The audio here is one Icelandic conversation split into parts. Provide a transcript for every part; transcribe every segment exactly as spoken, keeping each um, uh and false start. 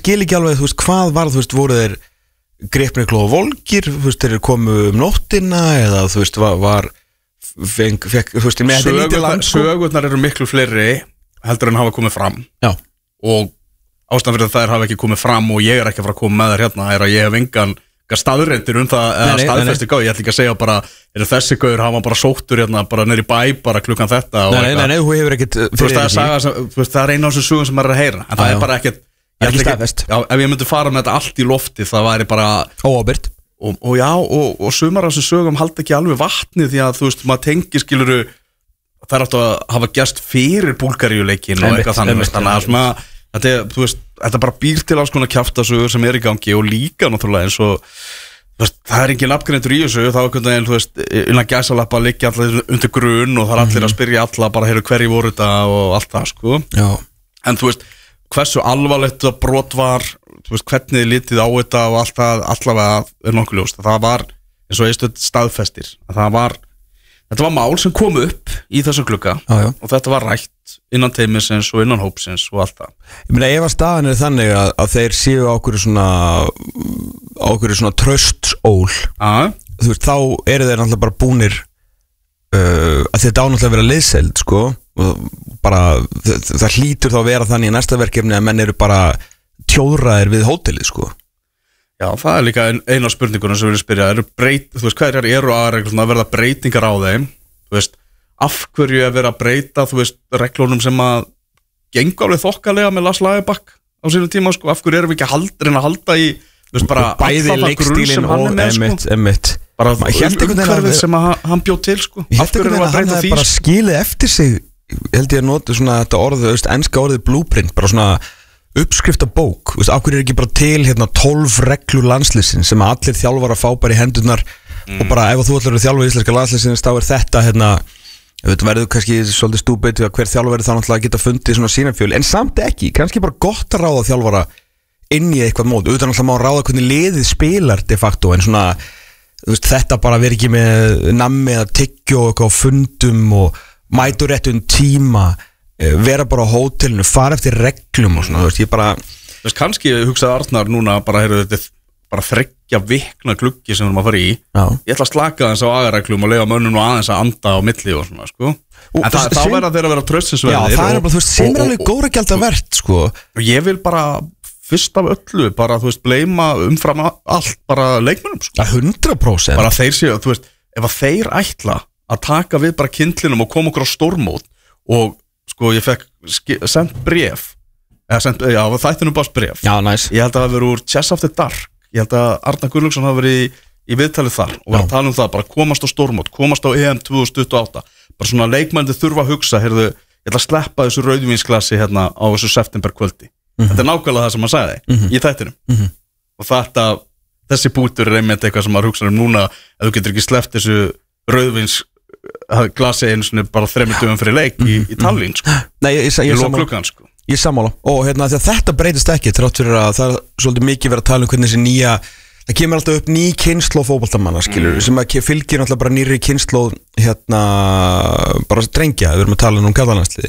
skil ekki alveg, þú veist, hvað var, þú veist, voru þeir gripnir klóða volgir, þú veist, þeir komu um nóttina eða, þú veist, var, var feng, fekk, þú veist, með þetta lítið land Sögurnar eru miklu fleiri heldur en hafa komið fram Já. og ástæðan fyrir að þær hafa ekki komið fram og ég er ekki að fara að koma með þær hérna er að ég hef engan staðreyndir um það eða staðfesti gá, ég ætla ekki að segja bara er þessi gaur hafa bara sóttur hérna bara neyri bæ bara klukkan þetta Nei, nei, nei, nei, þú hefur ekkert fyrir því það er eina af þessum sögum sem maður er að heyra en það er bara ekkert ekki staðfest Já, ef ég myndi fara með þetta allt í lofti það væri bara óábyrgt og, og já, og, og sumar af þessum sögum halda ekki alveg vatni því að þú veist, maður tengir skiluru það er átt að hafa gerst fyrir Búlgaríuleikin og eitthvað þannig þannig að svona Þetta, er, veist, þetta bara býr til alls konar kjaftasögur sem er í gangi og líka náttúrulega eins og veist, það er engin nafngreindur í þessu þá er einhvern veginn, þú veist, innan gæsalappa liggja allir undir grunn og það er allir að spyrja alla bara heyru hverju voru þetta og allt það sko Já. En þú veist, hversu alvarlegt þetta brot var þú veist, hvernig þið litið á þetta og allt það allavega er nokkuð ljóst það var, eins og einstöð staðfestir það var, þetta var mál sem kom upp í þessum glugga já, já. og þetta var rætt innan teimisins og innan hópsins og allt það. Ég meina ef að staðan er þannig að, að þeir séu á okkur svona á okkur svona tröstsól ah. þú veist, þá eru þeir náttúrulega bara búnir uh, að þetta ánáttúrulega vera liðseld sko og bara það, það hlýtur þá að vera þannig í næsta verkefni að menn eru bara tjóðraðir við hótelið sko. Já, það er líka ein, eina af spurningunum sem við viljum spyrja eru breyt, þú veist, hverjar eru aðreglum að verða breytingar á þeim, þú veist af hverju er verið að breyta, þú veist, reglunum sem að gengu alveg þokkalega með Lars Lagerbäck á sínum tíma, sko, af hverju erum við ekki að halda, reyna að halda í, þú veist, bara bæði leikstílinn og emitt, emitt bara umhverfið sem að hann bjóð til, sko af hverju erum við að breyta því, bara skilið eftir sig, held ég að nota svona þetta orðið, þú veist, enska orðið blueprint, bara svona uppskrifta bók, þú veist, af hverju er ekki bara til hérna tólf reglur landsliðsins sem að allir þjálfar að fá bara í hendurnar mm. og bara ef þú ætlar að þjálfa íslenska landsliðsins þá er þetta hérna þetta verður kannski svolítið stúbið að hver þjálfur verður þá náttúrulega að geta fundið svona sínafjöl en samt ekki, kannski bara gott að ráða þjálfara inn í eitthvað mót, auðvitað náttúrulega má ráða hvernig liðið spilar de facto en svona veist, þetta bara verður ekki með nammi að tyggja og eitthvað á fundum og mætu réttum tíma vera bara á hótelinu, fara eftir reglum og svona, þú veist, ég bara þú veist, kannski hugsaði Arnar núna bara, heyrðu þetta bara þriggja vikna gluggi sem við erum að fara í Já. Ég ætla að slaka þess á agareglum og leiða mönnum og aðeins að anda á milli og svona, sko og en það, þá verða þeir að vera tröstsinsverðir Já, það er bara, þú veist, sem er alveg góra gælda verðt, sko og ég vil bara, fyrst af öllu bara, þú veist, bleima umfram allt bara leikmönnum, sko hundra prósent bara þeir séu, þú veist, ef að þeir ætla að taka við bara kyntlinum og koma okkur á stórmót og, sko, ég fekk sendt bréf eða sendt, já, þættinum bara bréf Já, nice. Ég held að það verið úr Chess After Dark Ég held að Arnar Gunnlaugsson hafi verið í, í viðtalið þar og var að tala um það, bara komast á stórmót, komast á E M tvö þúsund tuttugu og átta bara svona leikmændi þurfa að hugsa, heyrðu, ég ætla að sleppa þessu rauðvínsglasi hérna á þessu september kvöldi mm-hmm. Þetta er nákvæmlega það sem maður sagði mm-hmm. í þættinum mm-hmm. og þetta, þessi bútur er einmitt eitthvað sem maður hugsa um núna að þú getur ekki sleppt þessu rauðvínsglasi einu svona bara þremur dögum fyrir leik í, í Tallinn, sko Nei, ég, ég, ég, í lok klukkan, sko Ég sammála og hérna því að þetta breytist ekki þrátt fyrir að það er svolítið mikið verið að tala um hvernig þessi nýja það kemur alltaf upp ný kynnslóð fótboltamanna skilur mm. sem að fylgir alltaf bara nýri kynnslóð hérna bara drengja við erum að tala um karlalandsliði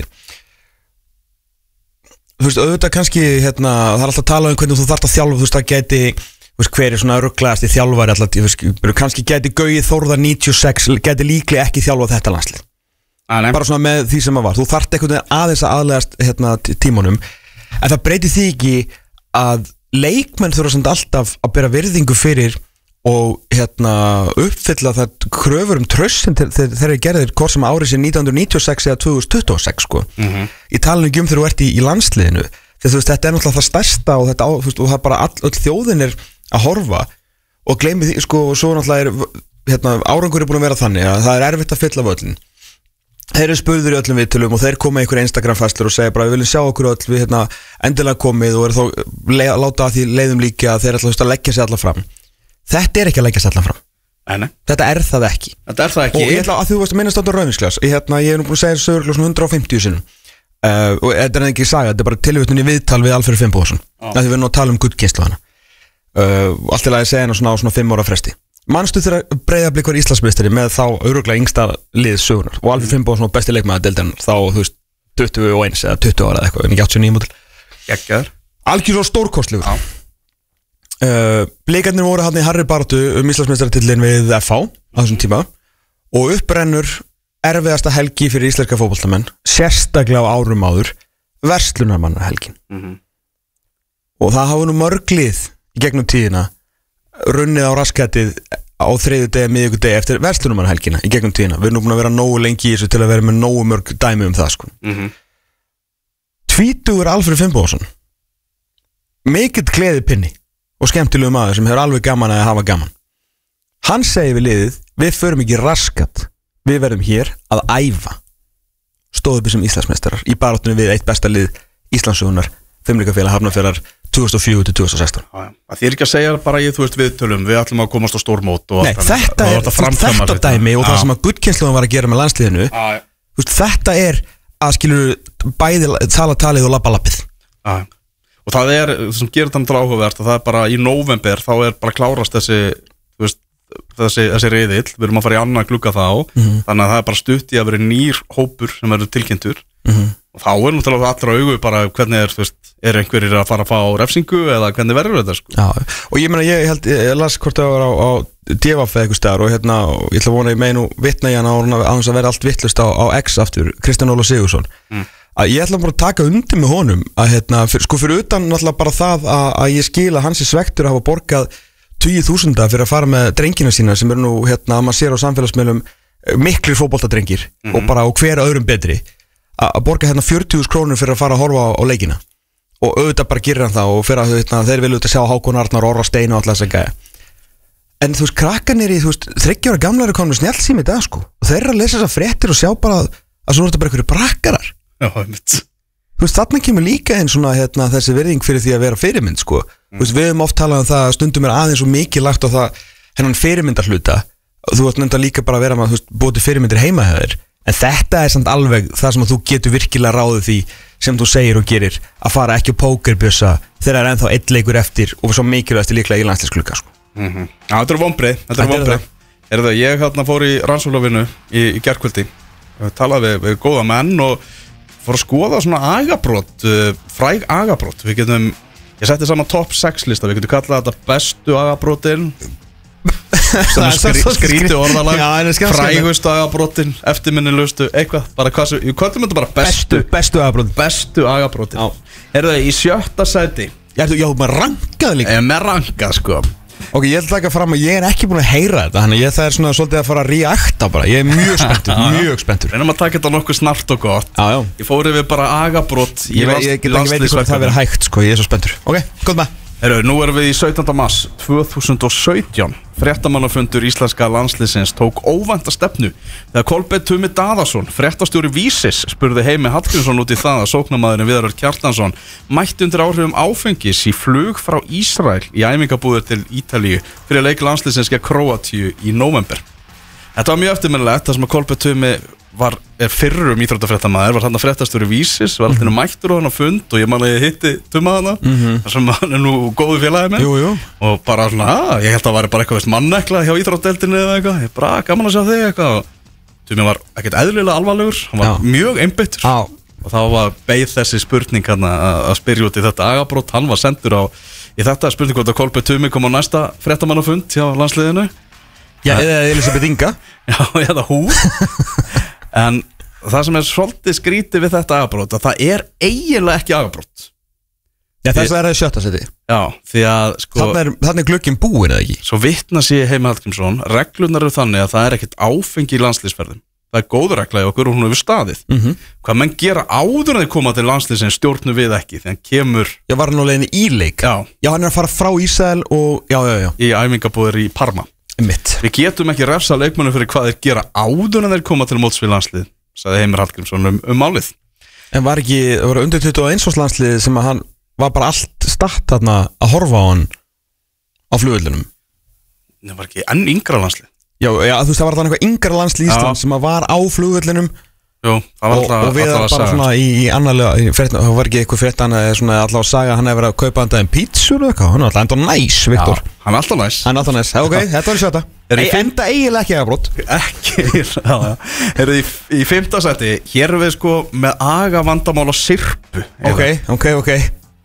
þú veist auðvitað kannski hérna það er alltaf að tala um hvernig þú þarft að þjálfa þú veist að geti þú veist hver er svona rugglegasti þjálfari alltaf kannski geti Gauji Þórðar níutíu og sex geti líklega ekki þjálfa þetta landslið Ah, bara svona með því sem að var þú þarft einhvern veginn aðeins að aðlegast hérna, tímunum en það breytir því ekki að leikmenn þurfa samt alltaf að bera virðingu fyrir og hérna, uppfylla það kröfur um tröst sem þeir, þeir eru gerðir hvort sem árið sem nítján hundruð níutíu og sex eða tvö þúsund tuttugu og sex sko. mm-hmm. Í talinu ekki um þegar þú ert í, í landsliðinu þegar þú veist þetta er náttúrulega það stærsta og, þetta, veist, og það bara all, all þjóðin er að horfa og gleymi því sko, og svo náttúrulega er hérna, árangur er búin að vera þannig að það er erfitt að fylla völlin Þeir eru spurður í öllum viðtölum og þeir koma í einhver Instagram-fæslur og segja bara við viljum sjá okkur öll við hérna endilega komið og er þá le- láta að því leiðum líka að þeir ætla að leggja sig alla fram. Þetta er ekki að leggja sig alla fram. Nei. Þetta er það ekki. Þetta er það ekki. Og ég ætla að þú veist að minnast á þetta rauðvínsglas. Ég, hérna, ég er nú búin að segja þessu sögur svona hundrað og fimmtíu sinnum. Uh, og þetta er ekki saga, þetta er bara tilvitnun í viðtal við Alfreð Finnbogason. Ah. Því við erum nú að tala um gullkynslóðina. Uh, allt til að ég segja hennar svona á svona fimm ára fresti. Manstu þegar Breiðablik var Íslandsmeistari með þá örugglega yngsta lið sögunar og Alfreð Finnbogason besti leikmaður deildarinnar þá þú veist tuttugu og eins eða tuttugu ára eða eitthvað en ekki áttatíu og níu mótil. Geggjaður. Algjör svo stórkostlegur uh, Blikarnir voru hann í harri baráttu um Íslandsmeistaratillin við F H á þessum tíma og upprennur erfiðasta helgi fyrir íslenska fótboltamenn sérstaklega á árum áður verslunarmannahelgin mm-hmm. og það hafa nú mörg lið í gegnum tíðina runnið á raskætið á þriðju degi, miðvíku degi eftir verslunarmannahelgina í gegnum tíðina. Við erum nú búin að vera nógu lengi í þessu til að vera með nógu mörg dæmi um það sko. mm-hmm. Tvítugur Alfreð Finnbogason mikill gleðipinni og skemmtilegu maður sem hefur alveg gaman að hafa gaman. Hann segir við liðið, við förum ekki raskat, við verðum hér að æfa. Stóðu upp sem Íslandsmeistarar í baráttunni við eitt besta lið Íslandssögunar, Fimleikafélag Hafnarfjarðar tvö þúsund og fjögur til tvö þúsund og sextán. Það þýr ekki að segja bara ég, þú veist, við tölum, við ætlum að komast á stórmót og Nei, þetta er þetta dæmi og það sem að gullkynsluðan var að gera með landsliðinu, þú veist, þetta er að skilur bæði tala talið og labba lappið. Og það er, það sem gerir þetta áhugavert, að það er bara í nóvember, þá er bara klárast þessi, þú veist, þessi, þessi riðill, við erum að fara í annan glugga þá, mm-hmm. þannig að það er bara stutt í að vera nýr hópur sem verður tilkynntur mm-hmm. og þá er náttúrulega allra augu bara hvernig er, þú veist, er einhverjir að fara að fá refsingu eða hvernig verður þetta sko. Já, og ég meina, ég held, ég las hvort það var á, á D V F eða eitthvað staðar og hérna, og ég ætla að vona ég meinu vitna í hann á þess að vera allt vittlust á, á X aftur, Kristján Óla Sigurðsson mm. að ég ætla bara að taka undir með honum að hérna, fyr, sko fyrir utan náttúrulega bara það að, að ég skil að hans er svektur að hafa borgað tugi þúsunda fyrir að fara með drengina sína sem eru nú, hérna, að maður sér á samfélagsmiðlum miklir fótboltadrengir mm-hmm. og bara á hver öðrum betri að borga hérna fjörutíu þúsund krónur fyrir að fara að horfa á, á leikina og auðvitað bara gerir hann það og fyrir að hérna, þeir vilja auðvitað sjá Hákon Arnar, Orra Steina og alltaf þess að gæja en þú veist, krakkanir í, þú veist, þriggja ára gamlar er komin snjallsími í dag sko og þeir eru að lesa þessar fréttir og sjá bara að, að svona er þetta bara einhverju brakkarar Já, einmitt Þú veist, þarna kemur líka einn svona hérna, þessi virðing fyrir því að vera fyrirmynd sko. mm. Þú veist, við höfum oft talað um það að stundum er aðeins og mikið lagt á það hennan fyrirmyndar hluta og þú veist, nefnda líka bara að vera með, þú veist, búið til fyrirmyndir heima hefur en þetta er samt alveg það sem að þú getur virkilega ráðið því sem þú segir og gerir að fara ekki á pókerbjössa þegar það er ennþá einn leikur eftir og svo mikilvægast líklega í landsliðsklukka sko. mm-hmm. Já, þetta er vonbreið, þetta er vonbreið. Er það, ég hérna fór í rannsóknarvinnu í, í gærkvöldi, talaði við, við góða menn og fór að skoða svona agabrót, uh, fræg agabrót. Við getum, ég setti saman topp sex lista, við getum kallað þetta bestu agabrótin skrí, skríti orðalag frægustu agabrótin, eftirminnilegustu eitthvað, bara hvað sem, ég kallum þetta bara bestu bestu agabrótin bestu agabrótin. Eru það í sjötta sæti? Já, þú með rankað líka? Ég með rankað sko. Ok, ég ætla að taka fram að ég er ekki búin að heyra þetta þannig ég það er svona svolítið að fara að reakta bara ég er mjög spenntur, mjög spenntur reynum að taka þetta nokkuð snart og gott já, já. Ég fór yfir bara agabrót Ég, ég, ég, ég veit ekki hvort það verið hægt sko, ég er svo spenntur Ok, góð með Heru, Nú erum við í sautjánda mars tvö þúsund og sautján Fréttamannafundur íslenska landsliðsins tók óvænta stefnu þegar Kolbeinn Tumi Daðason, fréttastjóri Vísis, spurði Heimi Hallgrímsson út í það að sóknarmaðurinn Viðar Örn Kjartansson mætti undir áhrifum áfengis í flug frá Ísrael í æfingabúðir til Ítalíu fyrir leik landsliðsins gegn Króatíu í nóvember. Þetta var mjög eftirminnilegt þar sem að Kolbeinn Tumi var fyrrum íþróttafréttamaður, var þarna fréttastjóri Vísis, var alltaf mættur á hann á fund og ég man að ég hitti Tuma hana mm-hmm. þar sem hann er nú góðu félagi með jú, jú. og bara svona, að, ég held að það var bara eitthvað veist, mannekla hjá íþróttdeildinni eða eitthvað, ég bara gaman að sjá þig eitthvað og Tumi var ekkert eðlilega alvarlegur, hann var Já. mjög einbeittur Já. og þá var beið þessi spurning hann að spyrja út í þetta agabrót, hann var sendur á í þetta spurning hvort að Kolbeinn Tumi kom á næsta fréttamannafund hjá landsliðinu Já, eða Elisabeth Inga Já, eða hú En það sem er svolítið skrítið við þetta agabrót að það er eiginlega ekki agabrót Já, þess að það er það sjötta seti Já, því að sko Þannig er, þannig er glögginn búin eða ekki Svo vitna sé Heimi Hallgrímsson Reglunar eru þannig að það er ekkert áfengi í landslýsferðum Það er góð regla í okkur og hún hefur staðið mm-hmm. Hvað menn gera áður en þeir koma til landslýsins stjórnu við ekki Þegar hann kemur Já, var hann á leiðinni í leik Já, já hann er að fara frá Ísrael og Já, já, já Í æfingabúðir í Parma Mitt. Við getum ekki refsa leikmönnum fyrir hvað þeir gera áður en þeir koma til móts við landslið sagði Heimir Hallgrímsson um, um málið En var ekki, það var undir tuttugu og eins árs landslið sem að hann var bara allt statt þarna að horfa á hann á flugvöllunum Það var ekki enn yngra landslið Já, já þú veist það var þannig eitthvað yngra landslið í Ísland sem að var á flugvöllunum Jú, það var alltaf og, og við erum bara svona í, í annarlega það var ekki eitthvað frétt hann svona alltaf að saga að hann hefur verið að kaupa hann daginn pítsur og eitthvað hann er alltaf enda næs, Viktor Já, hann er alltaf næs Hann er alltaf næs, ok, þetta var í sjötta Ei, Enda eiginlega ekki agabrót Ekki, já, já Erum við í, í fimmta seti Hér erum við sko með agavandamál á sirpu Ok, ok, ok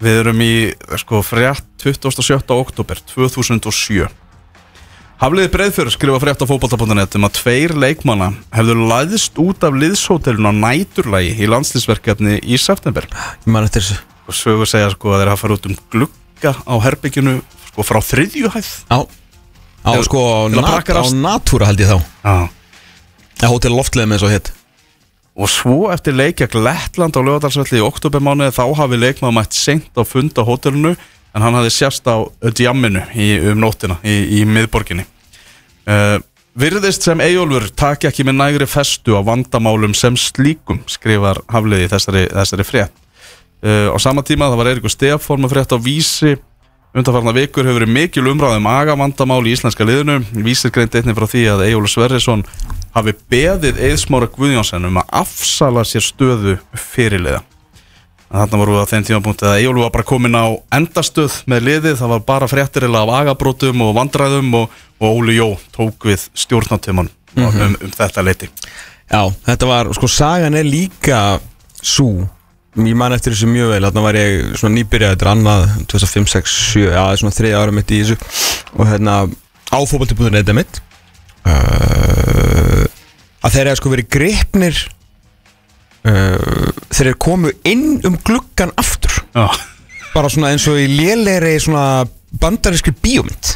Við erum í sko frétt tuttugasta og sjötta október tvö þúsund og sjö. Hafliði Breiðfjörð skrifa frétt á fótbolta punktur net um að tveir leikmanna hefðu læðst út af liðshótelinu á næturlagi í landsliðsverkefni í september. Ég man eftir þessu. Og sögur segja sko að þeir hafa farið út um glugga á herbygginu sko frá þriðju hæð. Já, á sko nat á Natúra held ég þá. Já. Já, hótel Loftleið með svo hitt. Og svo eftir leikja Lettland á Laugardalsvelli í októbermánuði þá hafi leikmaður mætt seint á fund á hótelinu en hann hafði sérst á djamminu í, um nóttina í, í miðborginni. Uh, virðist sem Eyjólfur taki ekki með nægri festu á vandamálum sem slíkum, skrifar Hafliði þessari, þessari frétt. Uh, á sama tíma það var Eiríkur Stefán með frétt á Vísi. Undanfarna vikur hefur verið mikil umræða um agavandamál í íslenska liðinu. Vísir greindi einnig frá því að Eyjólfur Sverrisson hafi beðið Eið Smára Guðjónsson um að afsala sér stöðu fyrirliða. Þarna voru við á þeim tímapunkti að Eyjólfur var bara komin á endastöð með liðið. Það var bara fréttirlega af agabrótum og vandræðum og, og Óli Jó tók við stjórnartöman mm -hmm. um, um þetta leiti. Já, þetta var, sko sagan er líka sú. Ég man eftir þessu mjög vel, þarna var ég svona nýbyrjað, þetta er annað tvö þúsund og fimm, sex, sjö, já, svona þriðja ára mitt í þessu og hérna á fótbolta punktur net mitt uh, að þeir eru sko verið gripnir uh, þeir eru komu inn um gluggan aftur Já. bara svona eins og í lélegri svona bandarískri bíómynd.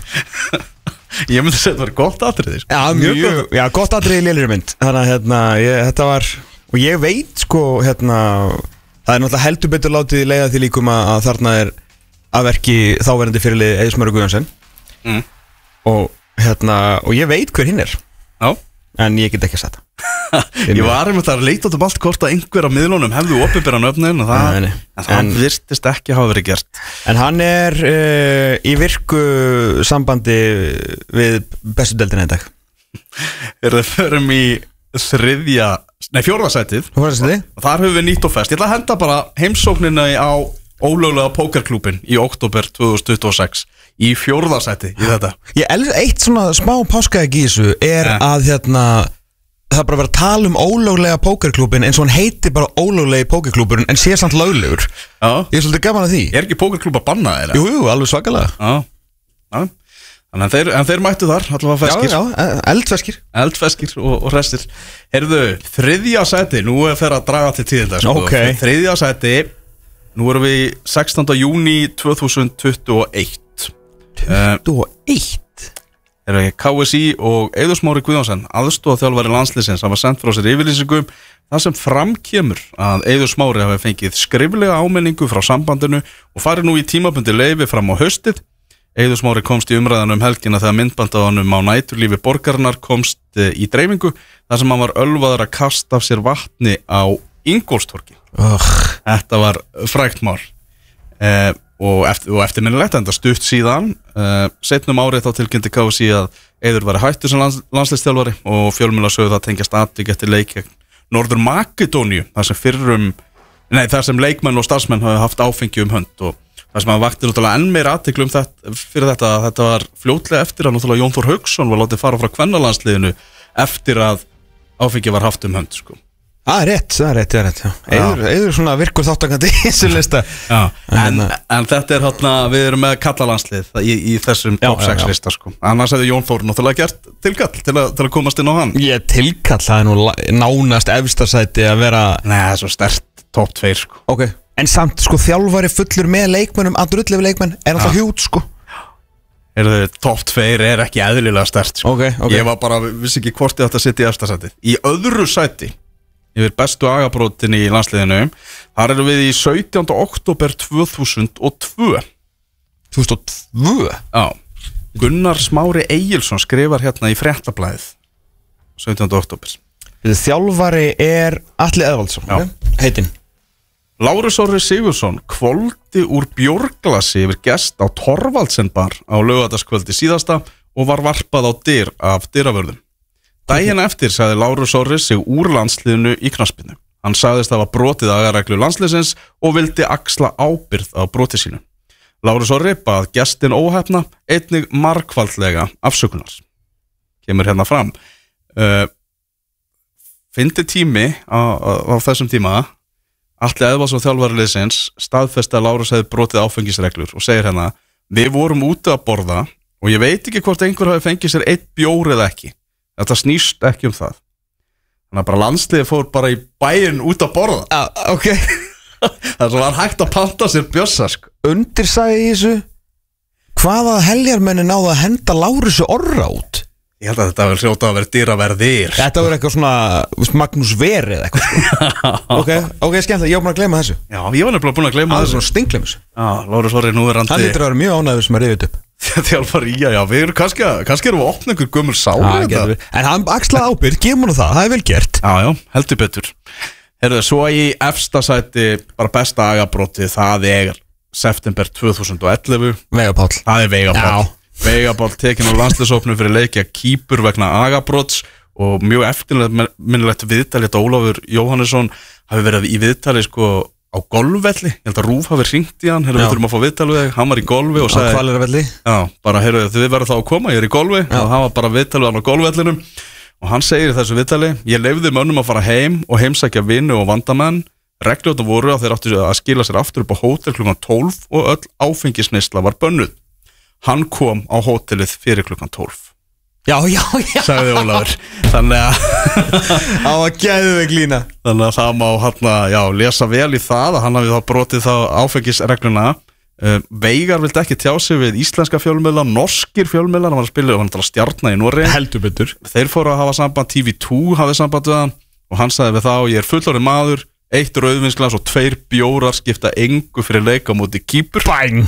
Ég myndi segja að það var gott atriði sko. Já, mjög, mjög já, gott atriði í lélegri mynd. Þannig að hérna, ég, þetta var og ég veit sko, hérna það er náttúrulega heldur betur látið í leiða því líkum að, að þarna er að verki þáverandi fyrirlið Eið Smári Guðjónsson mm. og hérna og ég veit hver hinn er. Já. En ég get ekki að setja. Ég var einmitt að leita út um allt hvort að einhver á miðlunum hefðu opinberan öfnin og það, Nei, en það en, virtist ekki hafa verið gert. En hann er uh, í virku sambandi við bestu deildina í dag. Er það förum í þriðja Nei, fjórðasætið. Fjórðasætið. Og þar höfum við nýtt og fest. Ég ætla að henda bara heimsóknina á ólöglega pókerklúbin í október tvö þúsund tuttugu og sex í fjórðasæti í þetta. Ég elst eitt svona smá páskaegg í þessu er ja. að hérna það er bara verið að tala um ólöglega pókerklúbin eins og hann heiti bara ólöglegi pókerklúbin en sé samt löglegur. Já. Ég er svolítið gaman að því. Er ekki pókerklúb að banna þeirra? Jú, jú, alveg svakalega. Já. Já. En þeir, en þeir mættu þar, allavega feskir. Já, já, eldfeskir. Eldfeskir og, og restir. Heyrðu, þriðja sæti, nú er fyrir að draga til tíðinda sko. Okay. Þriðja sæti, nú erum við sextánda júní tvö þúsund tuttugu og eitt. tuttugu og eitt? Þeir eru K S I og Eiður Smári Guðjónsson, aðstoðarþjálfari landsliðsins, hafa sendt frá sér yfirlýsingu þar sem framkemur að Eiður Smári hafi fengið skriflega áminningu frá sambandinu og farið nú í tímabundi leyfi fram á haustið. Eiður Smári komst í umræðan um helgina þegar myndband á honum á næturlífi borgarinnar komst í dreifingu þar sem hann var ölvaður að kasta af sér vatni á Ingólfstorgi. Ugh. Þetta var frægt mál eh, og, eftir, og eftirminnilegt enda stutt síðan eh, seinna um árið þá tilkynnti K S I að Eiður væri hættur sem lands, landsliðsþjálfari og fjölmiðlar sögðu það tengjast atvik eftir leik gegn Norður Makedóníu þar sem fyrrum nei þar sem leikmenn og starfsmenn hafi haft áfengi um hönd og það sem að vakti náttúrulega enn meira athygli um þetta fyrir þetta að þetta var fljótlega eftir að náttúrulega Jón Þór Hauksson var látið fara frá kvennalandsliðinu eftir að áfengi var haft um hönd sko. Það er rétt, það er rétt, það er rétt Eiður, Eiður svona virkur þáttakandi í þessu lista. Já, en, en þetta er hérna, við erum með kallalandslið í, í þessum top sex lista sko. Annars hefði Jón Þór náttúrulega gert tilkall til að, til að komast inn á hann. Ég tilkall, það er nú nánast efstasæti að vera. Nei, það er svo sterkt top tvö sko. Ok, en samt sko þjálfari fullur með leikmennum, að drullefi leikmenn er alltaf hjút sko. Er það top tvö er ekki eðlilega sterkt sko. Okay, okay. Ég var bara, vissi ekki hvort ég ætti að sitja í efstasæti. Í öðru sæti yfir bestu agabrótin í landsliðinu þar erum við í sautjánda október tvö þúsund og tvö. tvö þúsund og tvö? Já, Gunnar Smári Egilsson skrifar hérna í Fréttablaðið sautjánda október. Þjálfari er Atli Eðvaldsson, okay? Heitinn Lárus Orri Sigurðsson kvoldi úr bjórglasi yfir gest á Thorvaldsenbar á laugardagskvöldi síðasta og var varpað á dyr af dyravörðum. Daginn eftir sagði Lárus Orri sig úr landsliðinu í knattspyrnu. Hann sagðist hafa brotið agareglu landsliðsins og vildi axla ábyrgð á broti sínu. Lárus Orri bað gestin óheppna einnig margfaldlega afsökunar. Kemur hérna fram. Uh, Fyndi tími á, á, á þessum tíma Atli Eðvaldsson þjálfari liðsins staðfesti að Lárus hefði brotið áfengisreglur og segir hérna, við vorum úti að borða og ég veit ekki hvort einhver hafi fengið sér eitt bjór eða ekki. Þetta snýst ekki um það. Þannig að bara landsliðið fór bara í bæinn út að borða. Ah, ok. Það var hægt að panta sér bjössa, sko. Undirsæði í þessu, hvaða heljarmenni náðu að henda Lárusi Orra út? Ég held að þetta verður hljóta að vera dýraverðir. Þetta verður eitthvað svona Magnús Verið eitthvað sko. Ok, ok, skemmt, ég var bara að gleyma þessu. Já, ég var nefnilega búin að gleyma þessu. Það er svona stingleim þessu. Já, Lárus Orri núverandi. Hann lítur að vera mjög ánægður sem að rifja upp. Þjálfari, já, já, við erum kannski kannski erum við að opna einhver gömur sál þetta. En hann axlaði ábyrgð, gefum hann það, það er vel gert. Já, já, heldur betur. Herðu, svo í efsta sæti bara besta agabróti, það er september tvö þúsund og ellefu. Veigar Páll. Það er Veigar Páll. Veigar Páll tekinn á landsliðshópnum fyrir leikja kýpur vegna agabróts og mjög eftirminnilegt viðtali þetta Ólafur Jóhannesson hafi verið í viðtali sko á golfvelli, ég held að Rúf hafi hringt í hann, heyrðu við þurfum að fá viðtal við þig, hann var í golfi og sagði, á Hvaleyrarvelli, já, bara heyrðu þið verður þá að koma, ég er í golfi já. Og hann var bara viðtal við hann á golfvellinum og hann segir í þessu viðtali, ég leyfði mönnum að fara heim og heimsækja vinnu og vandamenn, regljóta voru að þeir áttu að skila sér aftur upp á hótel klukkan tólf og öll áfengisneysla var bönnuð. Hann kom á hótelið fyrir klukkan tólf. Já, já, já, sagði Ólafur. Þannig að það var geðveik lína. Þannig að það má hann að, já, lesa vel í það að hann hafi þá brotið þá áfengisregluna. uh, Veigar vildi ekki tjá sig við íslenska fjölmiðla, norskir fjölmiðla, hann var að spila og hann var að stjarna í Noregi. Heldur betur. Þeir fóru að hafa samband, T V tvö hafði samband við hann og hann sagði við þá, ég er fullorðinn maður, eitt rauðvínsglas og tveir bjórar skipta engu fyrir leik á móti kýpur. Bang!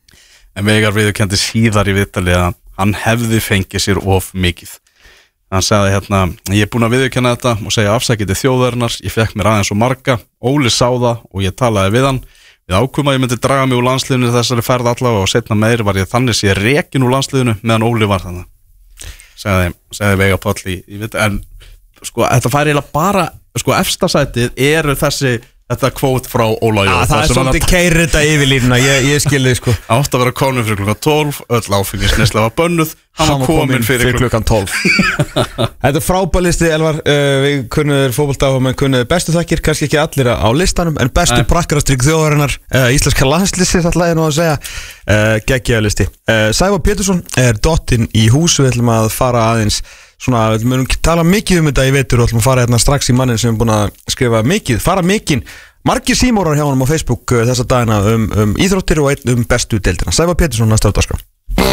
En Veigar viðurkenndi síðar í viðtali að hann hefði fengið sér of mikið. Hann sagði hérna, ég er búin að viðurkenna þetta og segja afsækiti þjóðarinnar, ég fekk mér aðeins og marga, Óli sá það og ég talaði við hann. Við ákveðum að ég myndi draga mig úr landsliðinu þessari ferð allavega og setna meir var ég þannig sé rekin úr landsliðinu meðan Óli var þannig. Segði, segði Veigar Páll í, í viðtali. En sko, þetta fær eiginlega bara, sko, efsta sætið eru þessi þetta kvót frá Óla Jó. Það er svolítið keiri þetta yfir línuna, ég, ég skilði sko. Átt að vera komin fyrir klukkan tólf, öll áfengisneysla var bönnuð, hann var komin fyrir, fyrir klukkan tólf. Þetta er frábælisti, Elvar, uh, við kunnuður fótboltáfum en kunnuður bestu þakkir, kannski ekki allir á listanum, en bestu prakkarastrygg þjóðarinnar, uh, íslenska landslýsi, alltaf er nú að segja, uh, geggjaða listi. Uh, Sævar Pétursson er dottinn í hús, við ætlum að fara aðeins svona, við munum tala mikið um þetta í vetur og ætlum að fara hérna strax í mannin sem er búin að skrifa mikið, fara mikið margir símórar hjá hann á Facebook uh, þessa dagina um, um íþróttir og einn um bestu deildina. Sævar Pétursson næsta á dagskrá.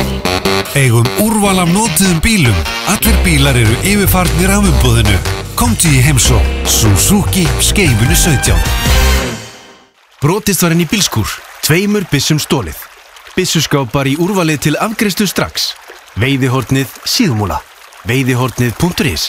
Eigum úrval af notuðum bílum. Allir bílar eru yfirfarnir af umboðinu. Komdu í heimsó Suzuki Skeifunu sautján. Brotist var inn í bílskúr, tveimur byssum stólið. Byssuskápar í úrvalið til afgreiðslu strax. Veiðihornið Síðumúla. Veiðihornið punktur is.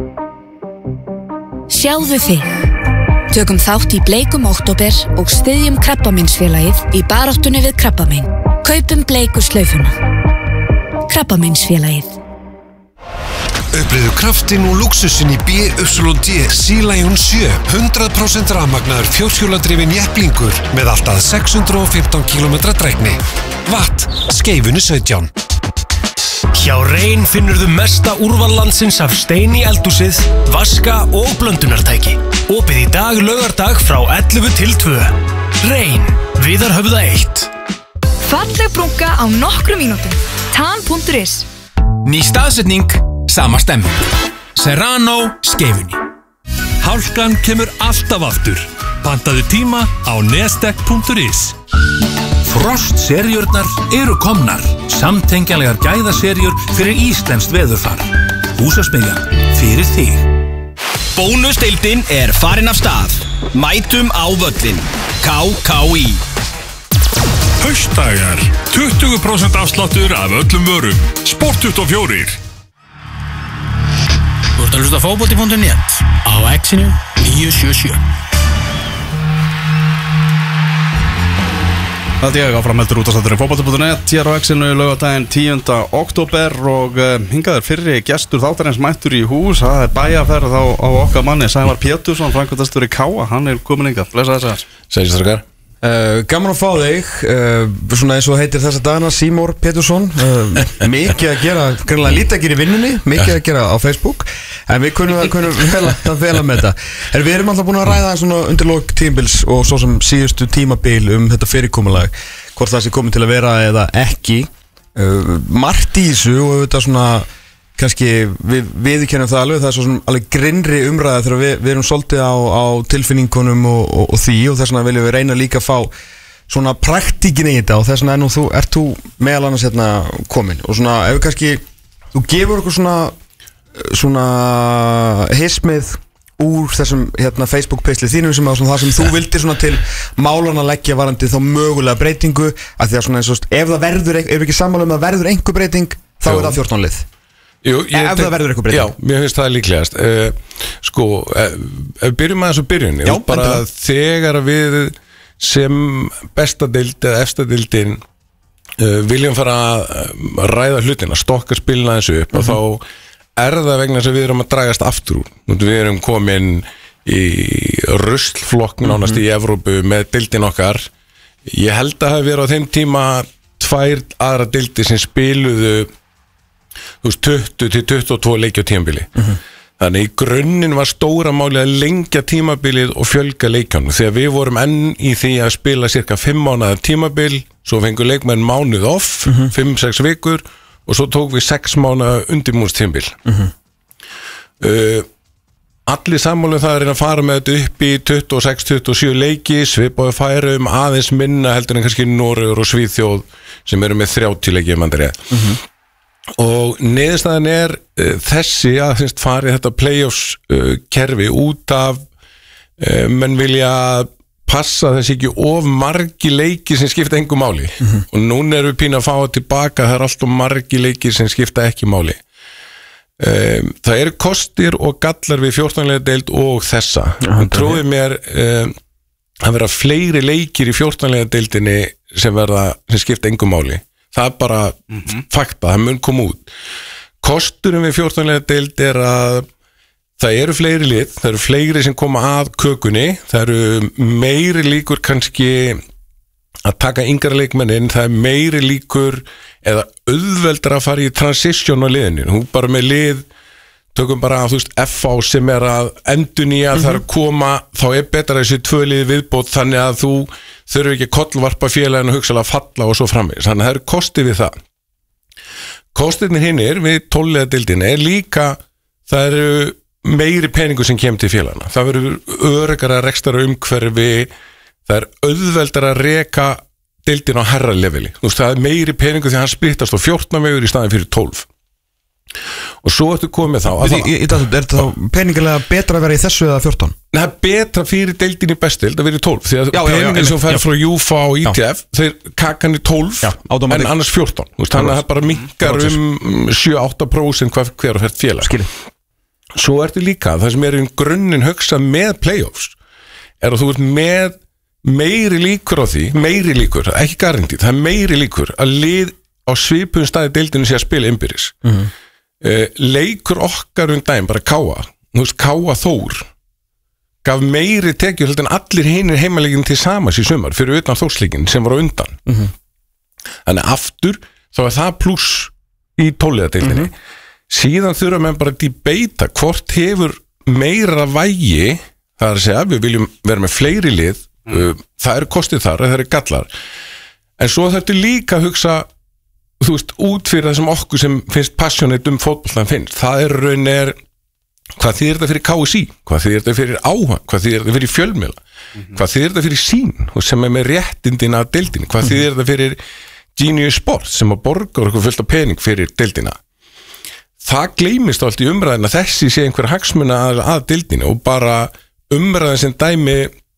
Sjáðu þig. Tökum þátt í bleikum október og styðjum Krabbameinsfélagið í baráttunni við krabbamein. Kaupum bleiku slaufuna. Krabbameinsfélagið. Upplifðu kraftinn og lúxusinn í B Y D Sea Lion sjö. hundrað prósent rafmagnaður fjórhjóladrifinn jepplingur með allt að sex hundruð og fimmtán kílómetra drægni. Watt, Skeifunu sautján. Hjá Rein finnurðu mesta úrval landsins af stein í eldhúsið, vaska og blöndunartæki. Opið í dag laugardag frá ellefu til tvö. Rein, Viðarhöfða eitt. Falleg brúnka á nokkrum mínútum. Tan punktur is. Ný staðsetning, sama stemming. Serrano, Skeifunni. Hálkan kemur alltaf aftur. Pantaðu tíma á nestek punktur is. Frostserjurnar eru komnar. Samtengjanlegar gæðaserjur fyrir íslenskt veðurfar. Húsasmiðjan fyrir þig. Bónusdeildin er farin af stað. Mætum á völlin. K K í. Haustdagar. tuttugu prósent afsláttur af öllum vörum. Sport tuttugu og fjórir. Þú ert að hlusta fótbolti punktur net á X-inu níu sjö sjö. Það er ég áfram heldur út á stætturinn fótbolti punktur net hér á X-inu laugardaginn tíunda október og uh, hingað er fyrri gestur þáttarins mættur í hús. Það er bæjarferð á, á okkar manni Sævar Pétursson, framkvæmdastjóri í Káa. Hann er komin hingað. Blessa þessar. Sælistakar. Uh, gaman að fá þig, uh, svona eins og heitir þessa dagana Símór Pétursson. uh, Mikið að gera, greinlega lítið að gera í vinnunni, mikið að gera á Facebook. En við kunum að, kunum vel að vel að með þetta. En við erum alltaf búin að ræða svona undir lok tímabils og svo sem síðustu tímabil um þetta fyrirkomulag, hvort það sé komið til að vera eða ekki. uh, Margt í þessu og þetta svona kannski við viðurkennum það alveg, það er svo svona alveg grinnri umræða þegar við, við erum svolítið á, á tilfinningunum og, og, og því og þess vegna viljum við reyna líka að fá svona praktíkin í þetta og þess vegna er nú þú, ert þú meðal annars hérna komin og svona ef við kannski, þú gefur okkur svona svona hismið úr þessum hérna Facebook-pistli þínum sem að svona það sem þú vildir svona til málan að leggja varandi þá mögulega breytingu að því að svona eins og ef það verður, ef við ekki sammála um að verður einhver breyting þá er það fjórtán lið. Jú, ég, ef það verður eitthvað breyting. Já, mér finnst það líklegast uh, sko, ef við byrjum að þessu byrjun já, bara endur. Þegar við sem besta deild eða efsta deildin uh, viljum fara að ræða hlutina, stokka spilna þessu upp mm-hmm. og þá er það vegna sem við erum að dragast aftur úr. Við erum komin í ruslflokk nánast mm-hmm. í Evrópu með deildin okkar. Ég held að hafi verið á þeim tíma tvær aðra deildir sem spiluðu þú veist tuttugu til tuttugu og tvö leiki á tímabili mm-hmm. Þannig í grunninn var stóra máli að lengja tímabilið og fjölga leikjunum þegar við vorum enn í því að spila cirka fimm mánaðar tímabil svo fengur leikmenn mánuð off mm-hmm. fimm til sex vikur og svo tók við sex mánaðar undirbúningstímabil mm-hmm. uh, Allir sammála það er að fara með þetta upp í tuttugu og sex til tuttugu og sjö leiki svipaði Færeyjum aðeins minna heldur en kannski Noregur og Svíþjóð sem eru með þrjátíu leiki um andri mm-hmm. Og niðurstaðan er uh, þessi að finnst farið þetta playoffs uh, kerfi út af uh, menn vilja passa þessi ekki of margi leiki sem skipta engu máli mm-hmm. og núna erum við pínu að fá það tilbaka það er alltaf margi leiki sem skipta ekki máli um, það eru kostir og gallar við fjórtánlega deild og þessa og trúið mér um, að vera fleiri leikir í fjórtánlega deildinni sem verða sem skipta engu máli það er bara mm-hmm. fakta, það mun koma út kosturinn við fjórtánlega deild er að það eru fleiri lið það eru fleiri sem koma að kökunni það eru meiri líkur kannski að taka yngra leikmennin það er meiri líkur eða auðveldar að fara í transition á liðinu, hún bara með lið tökum bara að þú veist F A sem er að endurnýja mm-hmm. þar að koma þá er betra þessi tvö lið viðbót þannig að þú þurfur ekki kollvarpa félagin og hugsalega falla og svo framvegis þannig að það eru kosti við það kostirnir hinnir við tólflega deildinni er líka það eru meiri peningur sem kemur til félagina það verður öruggara rekstara umhverfi það er auðveldar að reka deildin á herra leveli þú veist það er meiri peningur því að hann splittast á fjórtán vegur í staðin fyrir tólf og svo ertu komið þá að það Er þetta þá peningilega betra að vera í þessu eða fjórtán? Nei, það er betra fyrir deildin í bestild að vera í tólf því að peningin sem fær frá U F A og I T F þeir kakan í tólf já, en annars fjórtán þannig að það bara minkar um sjö til átta prósent hver, hver og hvert félag Skili. Svo ertu líka, það sem er í grunninn hugsað með playoffs er að þú ert með meiri líkur á því meiri líkur, ekki garantí það er meiri líkur að lið á svipun staði deildinu sé að spila innbyrðis mm-hmm. Uh, leikur okkar um daginn bara Káa, þú veist Káa Þór gaf meiri tekjur heldur en allir hinir heimaleginn til samans í sumar fyrir utan Þórsleikin sem var á undan mm-hmm. þannig aftur þá er það pluss í tólfliðadeildinni mm-hmm. síðan þurfa menn bara að debata hvort hefur meira vægi það er að segja við viljum vera með fleiri lið mm. uh, það eru kostið þar, það eru gallar en svo þarftu líka að hugsa þú veist, út fyrir það sem okkur sem finnst passionate um fótboltan finnst það er raun er, hvað þýðir þetta fyrir K S I hvað þýðir þetta fyrir áhuga, hvað þýðir þetta fyrir fjölmiðla mm-hmm. hvað þýðir þetta fyrir sín sem er með réttindina að deildina hvað þýðir mm-hmm. þetta fyrir Genius Sport sem að borga okkur fullt af pening fyrir deildina það gleymist allt í umræðina þessi sé einhver hagsmuna að, að deildina og bara umræðin sem dæmi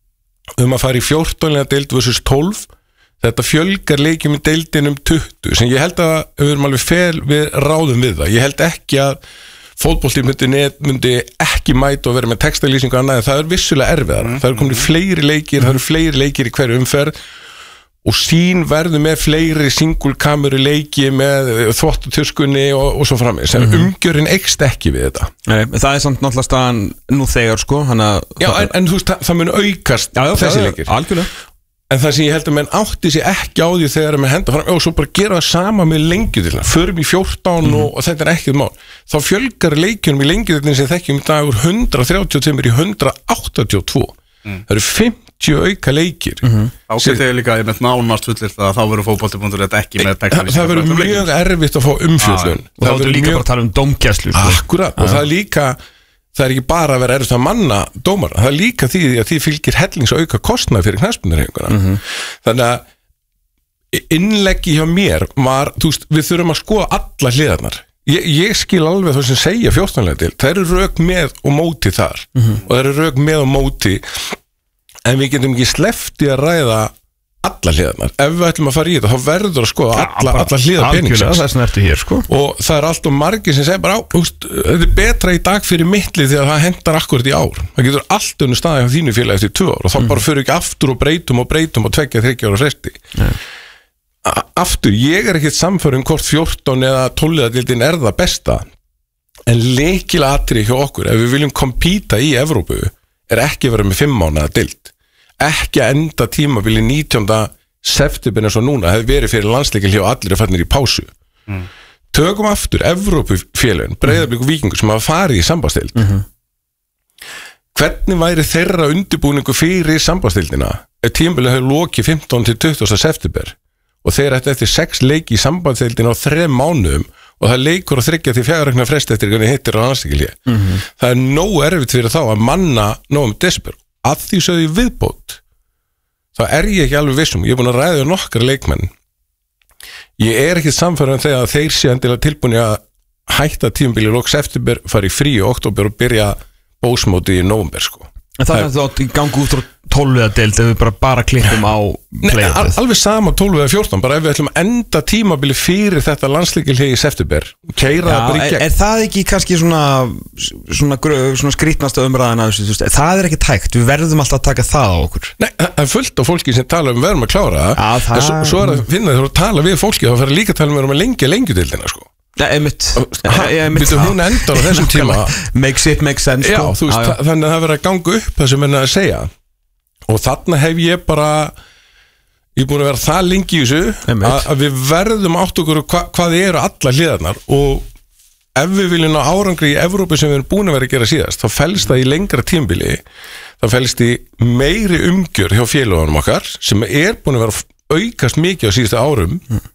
um að fara í fjórtánlega deild versus tólf þetta fjölgar leikjum í deildin um tuttugu sem ég held að við erum alveg fel við ráðum við það. Ég held ekki að fótbolti.net myndi ekki mæta og vera með textalýsingu og annað en það er vissulega erfiðar. Mm. Það eru komin fleiri leikir, mm. það eru fleiri leikir í hverju umferð og sín verður með fleiri singulkameru leiki með þvottutuskunni og, og svo framvegis. Mm. Umgjörinn eykst ekki við þetta. Nei, það er samt náttúrulega staðan nú þegar sko. Hana, Já, en, en þú veist, það, það mun aukast já, já, þessi leikir. Algjörlega. En það sem ég held að menn átti sig ekki á því þegar menn henda fram og svo bara gera það sama með lengjudildina, förum í fjórtán mm. og, og þetta er ekkert mál, þá fjölgar leikjunum í lengjudildin sem þekkjum í dag úr hundrað þrjátíu og tvö í hundrað áttatíu og tvö mm. það eru fimmtíu auka leikir mm-hmm. Þá getur ég líka með nánast fullir það að þá verður fótbolti.net ekki með það, það verður mjög erfitt að fá umfjöllun ah, og þá verður líka mjög... bara að tala um dómgæslu Akkurat, ah. og það er líka það er ekki bara að vera erfitt að manna dómara, það er líka því að því fylgir hellings og auka kostnað fyrir knattspyrnuhreyfinguna mm-hmm. þannig að innleggi hjá mér var, þú veist, við þurfum að skoða alla hliðarnar, ég, ég skil alveg það sem segja fjórtánlega til, það eru rök með og móti þar mm-hmm. og það eru rök með og móti en við getum ekki sleppt í að ræða alla hliðarnar, ef við ætlum að fara í þetta þá verður að skoða alla, alla hliðar peningsins hér, sko. og það er alltaf margir sem segir bara á, úst, þetta er betra í dag fyrir mittlið því að það hendar akkurat í ár, það getur allt unni staði á þínu félagi eftir tvö ár og þá mm. bara fyrir ekki aftur og breytum og breytum og tveggja þriggja ára fresti yeah. aftur, ég er ekkert samfærum hvort fjórtán eða tólf deildin er það besta en lykilatriði hjá okkur ef við viljum kompíta í Evrópu er ekki verið með fimm mánaða deild ekki að enda tímabili nítjánda september eins og núna hefði verið fyrir landsleikil hjá allir að fannir í pásu mm. tökum aftur Evrópufélögin, Breiðablik og Víkingur sem hafa farið í sambandstild mm-hmm. hvernig væri þeirra undirbúningu fyrir sambandstildina ef tímabilið hefur lokið fimmtánda til tuttugasta september og þeir ætti eftir sex leiki í sambandstildina á þrem mánuðum og það leikur að þryggja til fjögurra vikna frest eftir hvernig hittir á landsleikil hér mm-hmm. það er nógu erfitt fyrir þá að manna nógu um desember að því sögðu viðbót þá er ég ekki alveg vissum, ég er búin að ræða nokkar leikmenn ég er ekki samfæran þegar þeir sé endilega tilbúin að hætta tímabili loks september, fara í frí í október og byrja bósmóti í nóvember sko. En það er þá í gangi út frá tólf eða deild ef við bara bara klippum á al, alveg sama tólf eða fjórtán bara ef við ætlum að enda tímabili fyrir þetta landsleikilhegi í september keira það bara í gegn. Er, er það ekki kannski svona svona, svona skrítnasta umræðina það er ekki tækt, við verðum alltaf að taka það á okkur. Nei, það er fullt af fólki sem tala um verðum að klára ja, það en svo, svo er að finna þegar þú tala við fólki þá fer líka að tala um verðum að lengja lengjudeildina sko. Ja, einmitt Býtu hún endar á þessum tíma Makes it make sense Já, þú veist, ah, þannig að það verður að ganga upp það sem henni að segja og þarna hef ég bara ég er búin að vera það lengi í þessu að, að við verðum átt okkur hva, hvað eru alla hliðarnar og ef við viljum ná árangri í Evrópu sem við erum búin að vera að gera síðast þá felst það í lengra tímabili þá felst í meiri umgjör hjá félagunum okkar sem er búin að vera aukast mikið á síðustu árum mm.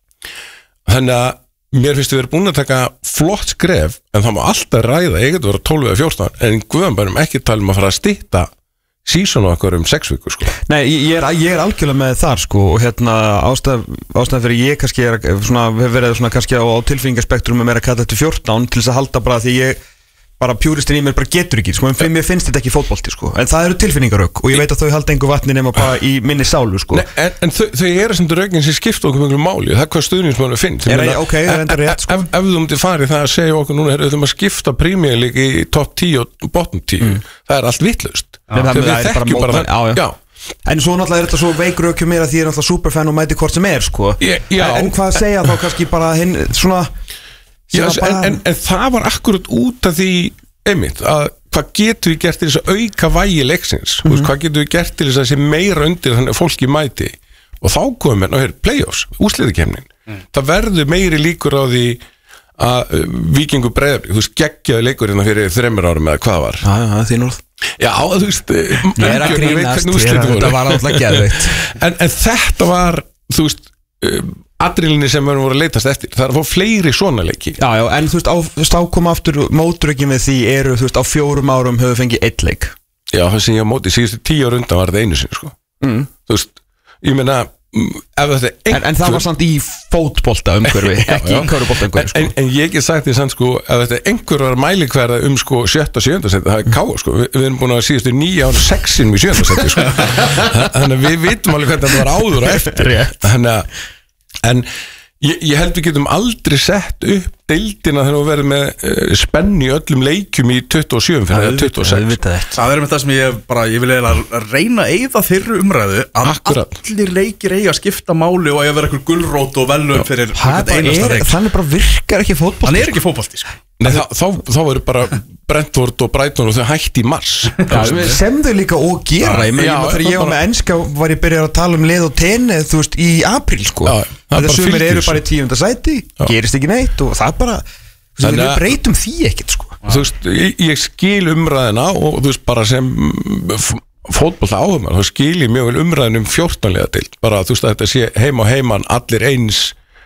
þannig að mér finnst við erum búin að taka flott skref en það má alltaf ræða, ég getur verið tólf eða fjórtán en guðan bærum ekki tala um að fara að stytta sísonu okkar um sex vikur sko. Nei, ég er, ég er algjörlega með þar sko og hérna ástæð, ástæð fyrir ég kannski er svona, hef verið svona kannski á, á tilfinningaspektrum með að kalla þetta fjórtán til þess að halda bara því ég bara pjúristinn í mér bara getur ekki sko, en mér finnst þetta ekki fótbolti sko, en það eru tilfinningarök og ég veit að þau halda engu vatni nema bara í minni sálu sko. Nei, en, en þau, þau eru sem rögin sem skipta okkur mjög máli og það er hvað stuðningsmönnum finnst er, meina, okay, ef, rétt, sko. ef, ef þú mútið farið það að segja okkur núna við ætlum að skipta Premier League í topp tíu og bottom tíu, mm. það er allt vitlaust þegar við þekkjum bara það já, já. Já. En svo náttúrulega er þetta svo veikrökjum mér að því ég er náttúrulega superfan og mæti hvort sem er sko. yeah, já, en hvað segja þá kannski bara hinn svona já, bara... En, en, en það var akkurat út af því einmitt, að hvað getur við gert til þess að auka vægi leiksins mm-hmm. hvað getur við gert til þess að sé meira undir þannig að fólki mæti og þá komum við, hér, play-offs, úrslitakefnin mm. það verður meiri líkur á því að uh, Víkingur Breiðablik þú veist, geggjaði leikurinn fyrir þremur árum eða hvað var Já, já, þín orð Já, þú veist, ég er að grínast, þetta var alltaf geðveikt en, en þetta var, þú veist uh, adrenalinni sem við vorum að leitast eftir það er að fá fleiri svona leiki Já, já, en þú veist, á, þú veist, ákoma aftur mótrökin við því eru, þú veist, á fjórum árum höfum fengið eitt leik Já, það sem ég á móti, síðustu tíu ára undan var þetta einu sinni, sko mm. Þú veist, ég meina ef þetta einhver... en, en það var samt í fótbolta umhverfi ekki í körubolta umhverfi, sko en, en ég ekki sagt því samt, sko, ef þetta einhver var mælikverða um, sko, sjötta og sjöunda seti það er káa, sko, Vi, við erum búin að síðustu nýja ára sexinum í sjöunda seti, sko þannig að við vitum alveg hvernig þetta var áður og eftir þannig að En ég, ég held við getum aldrei sett upp deildina þegar við verðum með uh, spenni í öllum leikjum í tuttugu og sjö fyrir eða tuttugu og sex. Það er með það sem ég bara, ég vil eiginlega reyna að eyða þeirri umræðu að Akkurat. allir leikir eigi að skipta máli og eigi að vera eitthvað gulrót og velum fyrir einasta leik. Þannig bara virkar ekki fótbolti. Hann er ekki fótbolti, sko. Nei, þá, þá, þá eru bara Brentford og Brighton og þau hætti í mars Já, sem þau líka og gera. Ég meina, þegar ég var með enska var ég byrjað að tala um lið og tenni, þú veist, í apríl sko. Það er sumir eru bara í tíunda sæti, gerist ekki neitt og það bara, þú veist, við breytum því ekkert sko. Þú veist, ég, ég skil umræðina og þú veist, bara sem fótbolta áhugamaður, þá skil ég mjög vel umræðin um fjórtán liða deild, bara þú veist að þetta sé heima og heiman allir eins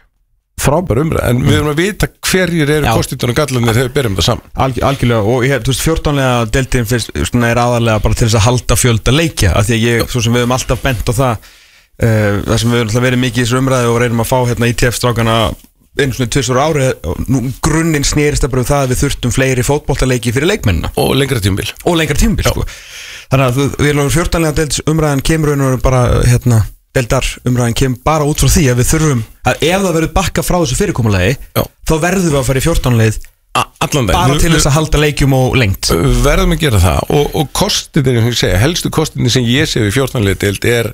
frábær umræð, en við erum að vita hverjir eru kostirnir og gallanir þegar við byrjum það saman. Alg, algjörlega, og ég, þú veist, fjórtánlega deildin fyrst, er aðalega bara til þess að halda fjölda leikja, af því að ég, svo sem við höfum alltaf bent á það, uh, það sem við höfum alltaf verið mikið í þessu umræði og reynum að fá hérna í T F-strákana einu svona tvisvar ári, nú grunninn snerist það bara um það að við þurftum fleiri fótboltaleiki fyrir leikmennina. Og lengra tímabil. Og lengra tímabil, sko. Þannig að við erum fjórtánlega deilds umræðan kemur og bara, hérna, deildar umræðan kemur bara út frá því að við þurfum að ef það verður bakka frá þessu fyrirkomulagi þá verðum við að fara í fjórtánleið bara til þess að halda leikjum og lengt. Verðum að gera það og, og kostinir, sem ég segja, helstu kostinir sem ég sé við fjórtánleið deild er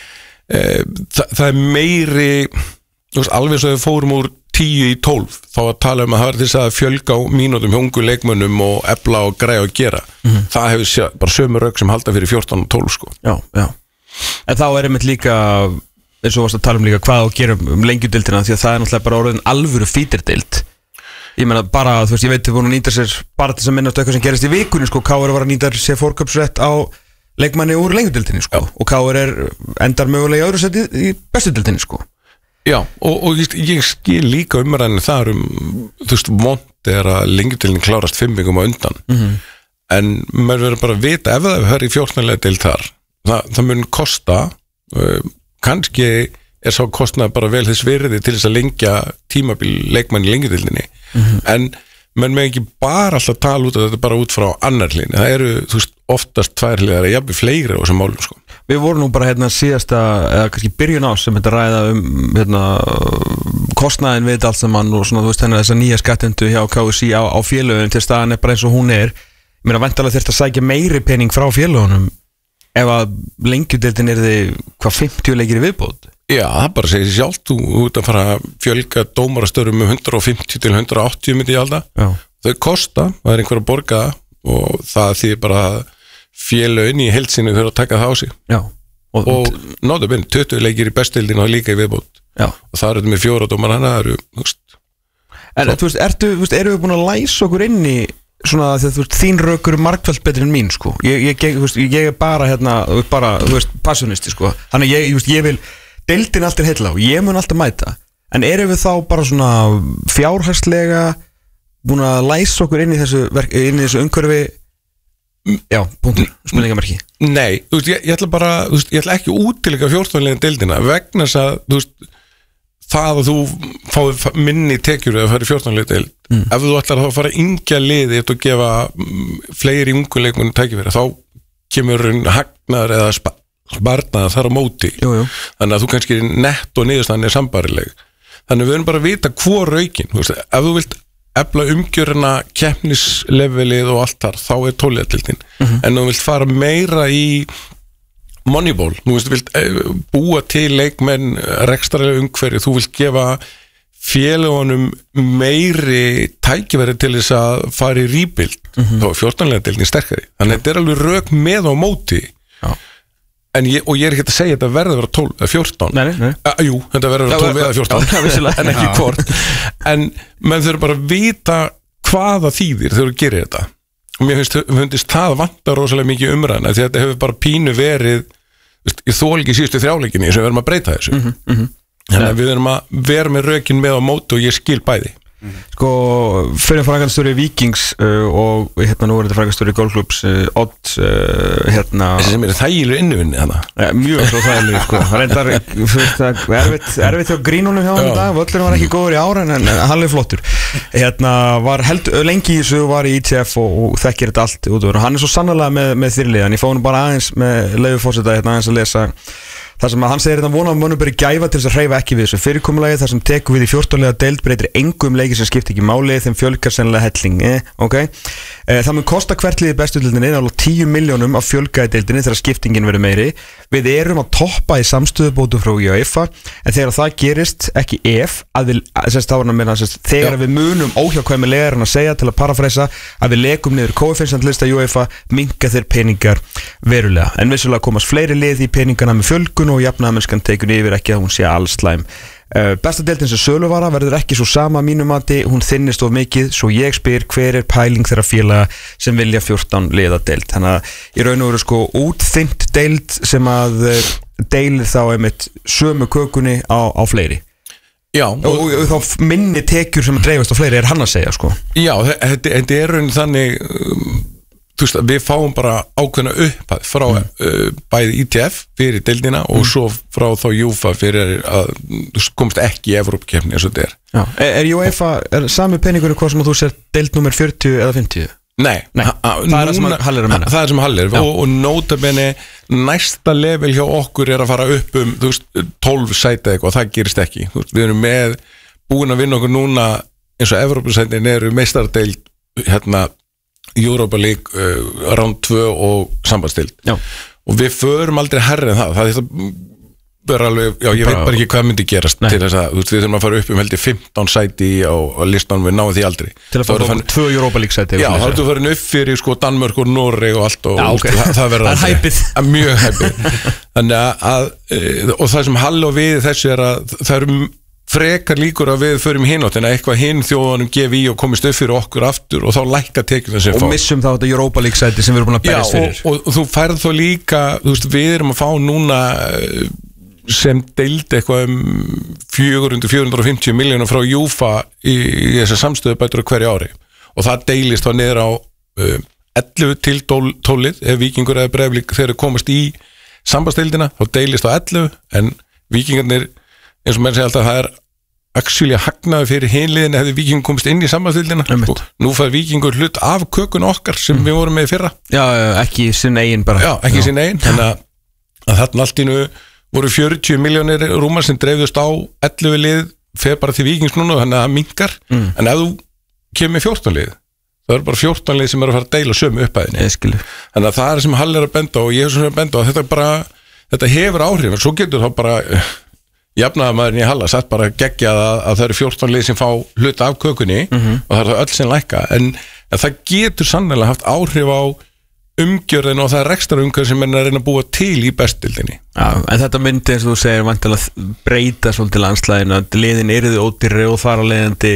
e, það, það er meiri veist, alveg svo við fórum úr tíu í tólf þá að tala um að það var til þess að fjölga á mínútum hjá ungu leikmönnum og efla og græja og gera mm-hmm. það hefur sjá, bara sömu rauk sem halda fyrir fjórtán og tólf sko. Já, já. En þá er einmitt líka eins og varst að tala um líka hvað að gera um lengjudildina því að það er náttúrulega bara orðin alvöru fíterdeild. Ég meina bara, þú veist, ég veit við vorum að nýta sér bara til þess að minnast eitthvað sem gerist í vikunni sko, K R var að nýta sér fórköpsrétt á leikmanni úr lengjudildinni sko já. Og K R er endar mögulega í öðru seti í bestudildinni sko. Já, og, og ég, ég skil líka umræðinu þar um, þú veist, vond er að lengjudildin klárast fimm vikum á undan mm-hmm. en maður verður bara að vita ef það verður í fjórtánlega deild þar Það, það mun kosta uh, kannski er sá kostnað bara vel þess virði til þess að lengja tímabil leikmann í lengjudildinni mm-hmm. en menn með ekki bara alltaf tala út af þetta bara út frá annar hlýni, það eru þú veist oftast tvær hlýðar að jafnvel fleiri á þessum málum sko. Við vorum nú bara hérna síðasta eða kannski byrjun á sem þetta ræða um hérna kostnaðin við þetta allt saman og svona þú veist hennar þessa nýja skattendu hjá K S I á, á félögum til staðan er bara eins og hún er ég meina vantalega þurft að sækja meiri pening frá félögunum ef að lengjudeildin er þið hvað fimmtíu leikir í viðbót? Já, það bara segir sér sjálf, þú út að fara að fjölga dómarastörum með hundrað og fimmtíu til hundrað og áttatíu myndi ég halda. Já. Þau kosta, það er einhver að borga og það þýðir bara að félögin í heildsinu þurfa að taka það á sig. Já. Og, og náðu byrjum, tuttugu leikir í bestdeildin og líka í viðbót. Já. Og það eru með fjóra dómar hana, það eru, þú veist. En þú veist, ertu, þú veist, eru við búin að læsa okkur inn í svona að þú veist, þín rökur er margfald betri en mín sko, ég, ég, ég, veist, ég er bara hérna, bara, þú veist, passionisti sko, þannig ég, ég, ég vil deildin alltaf heilla og ég mun alltaf mæta en erum við þá bara svona fjárhagslega búin að læsa okkur inn í þessu, inn í þessu umhverfi já, punktur, spurningamarki Nei, þú veist, ég, ég ætla bara þú veist, ég ætla ekki útilega fjórtánlega deildina vegna þess að, þú veist það að þú fáið minni tekjur eða farið fjórtánlega deild mm. ef þú ætlar að fara að yngja liði eftir að gefa fleiri ungu leikmenn tækifæri þá kemur hagnaður eða sparnaður þar á móti jú, jú. Þannig að þú kannski nett og niðurstaðan er sambarileg þannig við erum bara að vita hvor aukin þú veist, ef þú vilt efla umgjörina keppnislevelið og allt þar þá er tólfliðadeildin mm-hmm. en þú vilt fara meira í Moneyball, þú veist, þú vilt búa til leikmenn, rekstrarlega umhverju, þú vilt gefa félagunum meiri tækifæri til þess að fara í rebuild, mm-hmm. þá er fjórtánlega deildin sterkari, þannig að þetta er alveg rök með á móti, en ég, og ég er ekki að segja að þetta verður að vera tólf eða fjórtán, nei, nei. Uh, jú, þetta verður að vera tólf eða fjórtán, en ekki hvort, en menn þurfa bara að vita hvaða þýðir þegar þú gerir þetta, og mér finnst, finnst það vantar rosalega mikið umræðina, því að þetta hefur bara pínu verið ég þól ekki síðustu þrjáleikinni sem við erum að breyta þessu mm-hmm, mm-hmm. þannig að við erum að vera með rökin með á móti og ég skil bæði mm-hmm. Sko, fyrir frækastöru Víkings uh, og hérna nú er þetta frækastöru Golfklúbs uh, Odd uh, hérna þessi sem er þægileg innuvinni hana ja, mjög svo þægileg sko það reyndar erfitt, erfitt hjá grínunum hjá hann dag völlurinn var ekki góður í ára en hann er flottur hérna var held lengi í þessu var í I T F og, og þekkir þetta allt út og hann er svo sannarlega með, með þyrliðan ég fóði bara aðeins með Leifur Forseta hérna aðeins að lesa Það sem að hann segir að vona að mönnum beri gæfa til þess að hreyfa ekki við þessu fyrirkomulagi þar sem tekur við í fjórtán liða deild breytir engum leiki sem skiptir ekki máli þeim fjölgar sennilega helling eh, okay. eh, Það mun kosta hvert liði bestu deildinni alveg tíu milljónum af fjölgaði deildinni þegar skiptingin verður meiri. Við erum að toppa í samstöðubótum frá UEFA en þegar það gerist ekki ef að við, sérst, meina, sérst, þegar við munum óhjákvæmilega að segja til að parafræsa að við lekum niður koefficientlista UEFA minnka þeir peningar verulega en vissulega komast fleiri lið í peningana með fjölgun og jafnaðamennskan tekur yfir ekki að hún sé alls slæm. Uh, besta deildin sem söluvara verður ekki svo sama mínum mati, hún þynnist of mikið svo ég spyr hver er pæling þeirra félaga sem vilja fjórtán liða deild. Þannig að í raun og veru sko útþynnt deild sem að uh, deilir þá einmitt sömu kökunni á, á fleiri. Já, og, og, og þá minni tekjur sem að dreifast á fleiri er hann að segja sko. Já, þetta, þetta er raun þannig um, þú veist, við fáum bara ákveðna upphæð frá mm. uh, bæði I T F fyrir deildina og mm. svo frá þá UEFA fyrir að þú komst ekki í Evrópukeppni eins og þetta er. Já. Er, er UEFA, er sami peningur hvað sem að þú sér deild nummer fjörutíu eða fimmtíu? Nei, Nei. Ha, ha, það er það sem Hallir er að menna. Það er sem Hallir og, og notabene næsta level hjá okkur er að fara upp um þú veist, tólf sæti eitthvað og það gerist ekki. Þú veist, við erum með búin að vinna okkur núna eins og Evrópusætin eru meistardeild hérna Europa League, uh, round tvö og sambandstild og við förum aldrei herri en það það er það bara alveg, já ég veit bara ekki hvað myndi gerast Nei. Til þess að við þurfum að fara upp um heldur fimmtán sæti á, á listanum við náum því aldrei til að fara upp tvö Europa League sæti já þá ertu að fara upp fyrir sko Danmörk og Noreg og allt og já, okay. það, það verður það er hæpið mjög hæpið þannig að, að og það sem Hall og við þessu er að það eru frekar líkur að við förum hinótt en að eitthvað hinn þjóðanum gefi í og komist upp fyrir okkur aftur og þá lækka tekjuna sem fá og missum þá þetta Europa League sæti sem við erum búin að berjast fyrir og, og, og þú færð þá líka þú veist við erum að fá núna sem deild eitthvað um fjögur hundruð til fjögur hundruð og fimmtíu miljónum frá UEFA í, í þessar samstöðu bætur á hverju ári og það deilist þá niður á uh, ellefu til tólf ef Víkingur eða Breiðablik þegar komast í sambandsdeildina þá deilist á ellefu en Víkingarnir eins og menn segja alltaf að það er actually hagnaði fyrir hinliðin hefði Víkingur komist inn í sambandsdeildina og nú fær Víkingur hlut af kökun okkar sem mm. við vorum með í fyrra Já, ekki sinn eigin bara Já, ekki Já. sinn eigin þannig að, að þarna allt í nú voru fjörutíu milljónir rúmar sem dreifðust á ellefu lið fer bara til Víkings núna þannig að það minkar mm. en ef þú kemur með fjórtán lið það er bara fjórtán lið sem er að fara að deila sömu upphæðinni þannig að það er sem Hall er að benda og ég er sem er að benda og þetta, bara, þetta hefur áhrif en svo getur þá bara jafnaðarmaðurinn í Halla satt bara geggja að, að það eru fjórtán lið sem fá hluta af kökunni mm -hmm. og það er það öll sem lækka en, en það getur sannlega haft áhrif á umgjörðin og það er ekstra umgjörð sem er að reyna að búa til í bestildinni Já, en þetta myndi eins og þú segir vantilega breyta svolítið landslæðinu að liðin eruði ódýrri og þar að leiðandi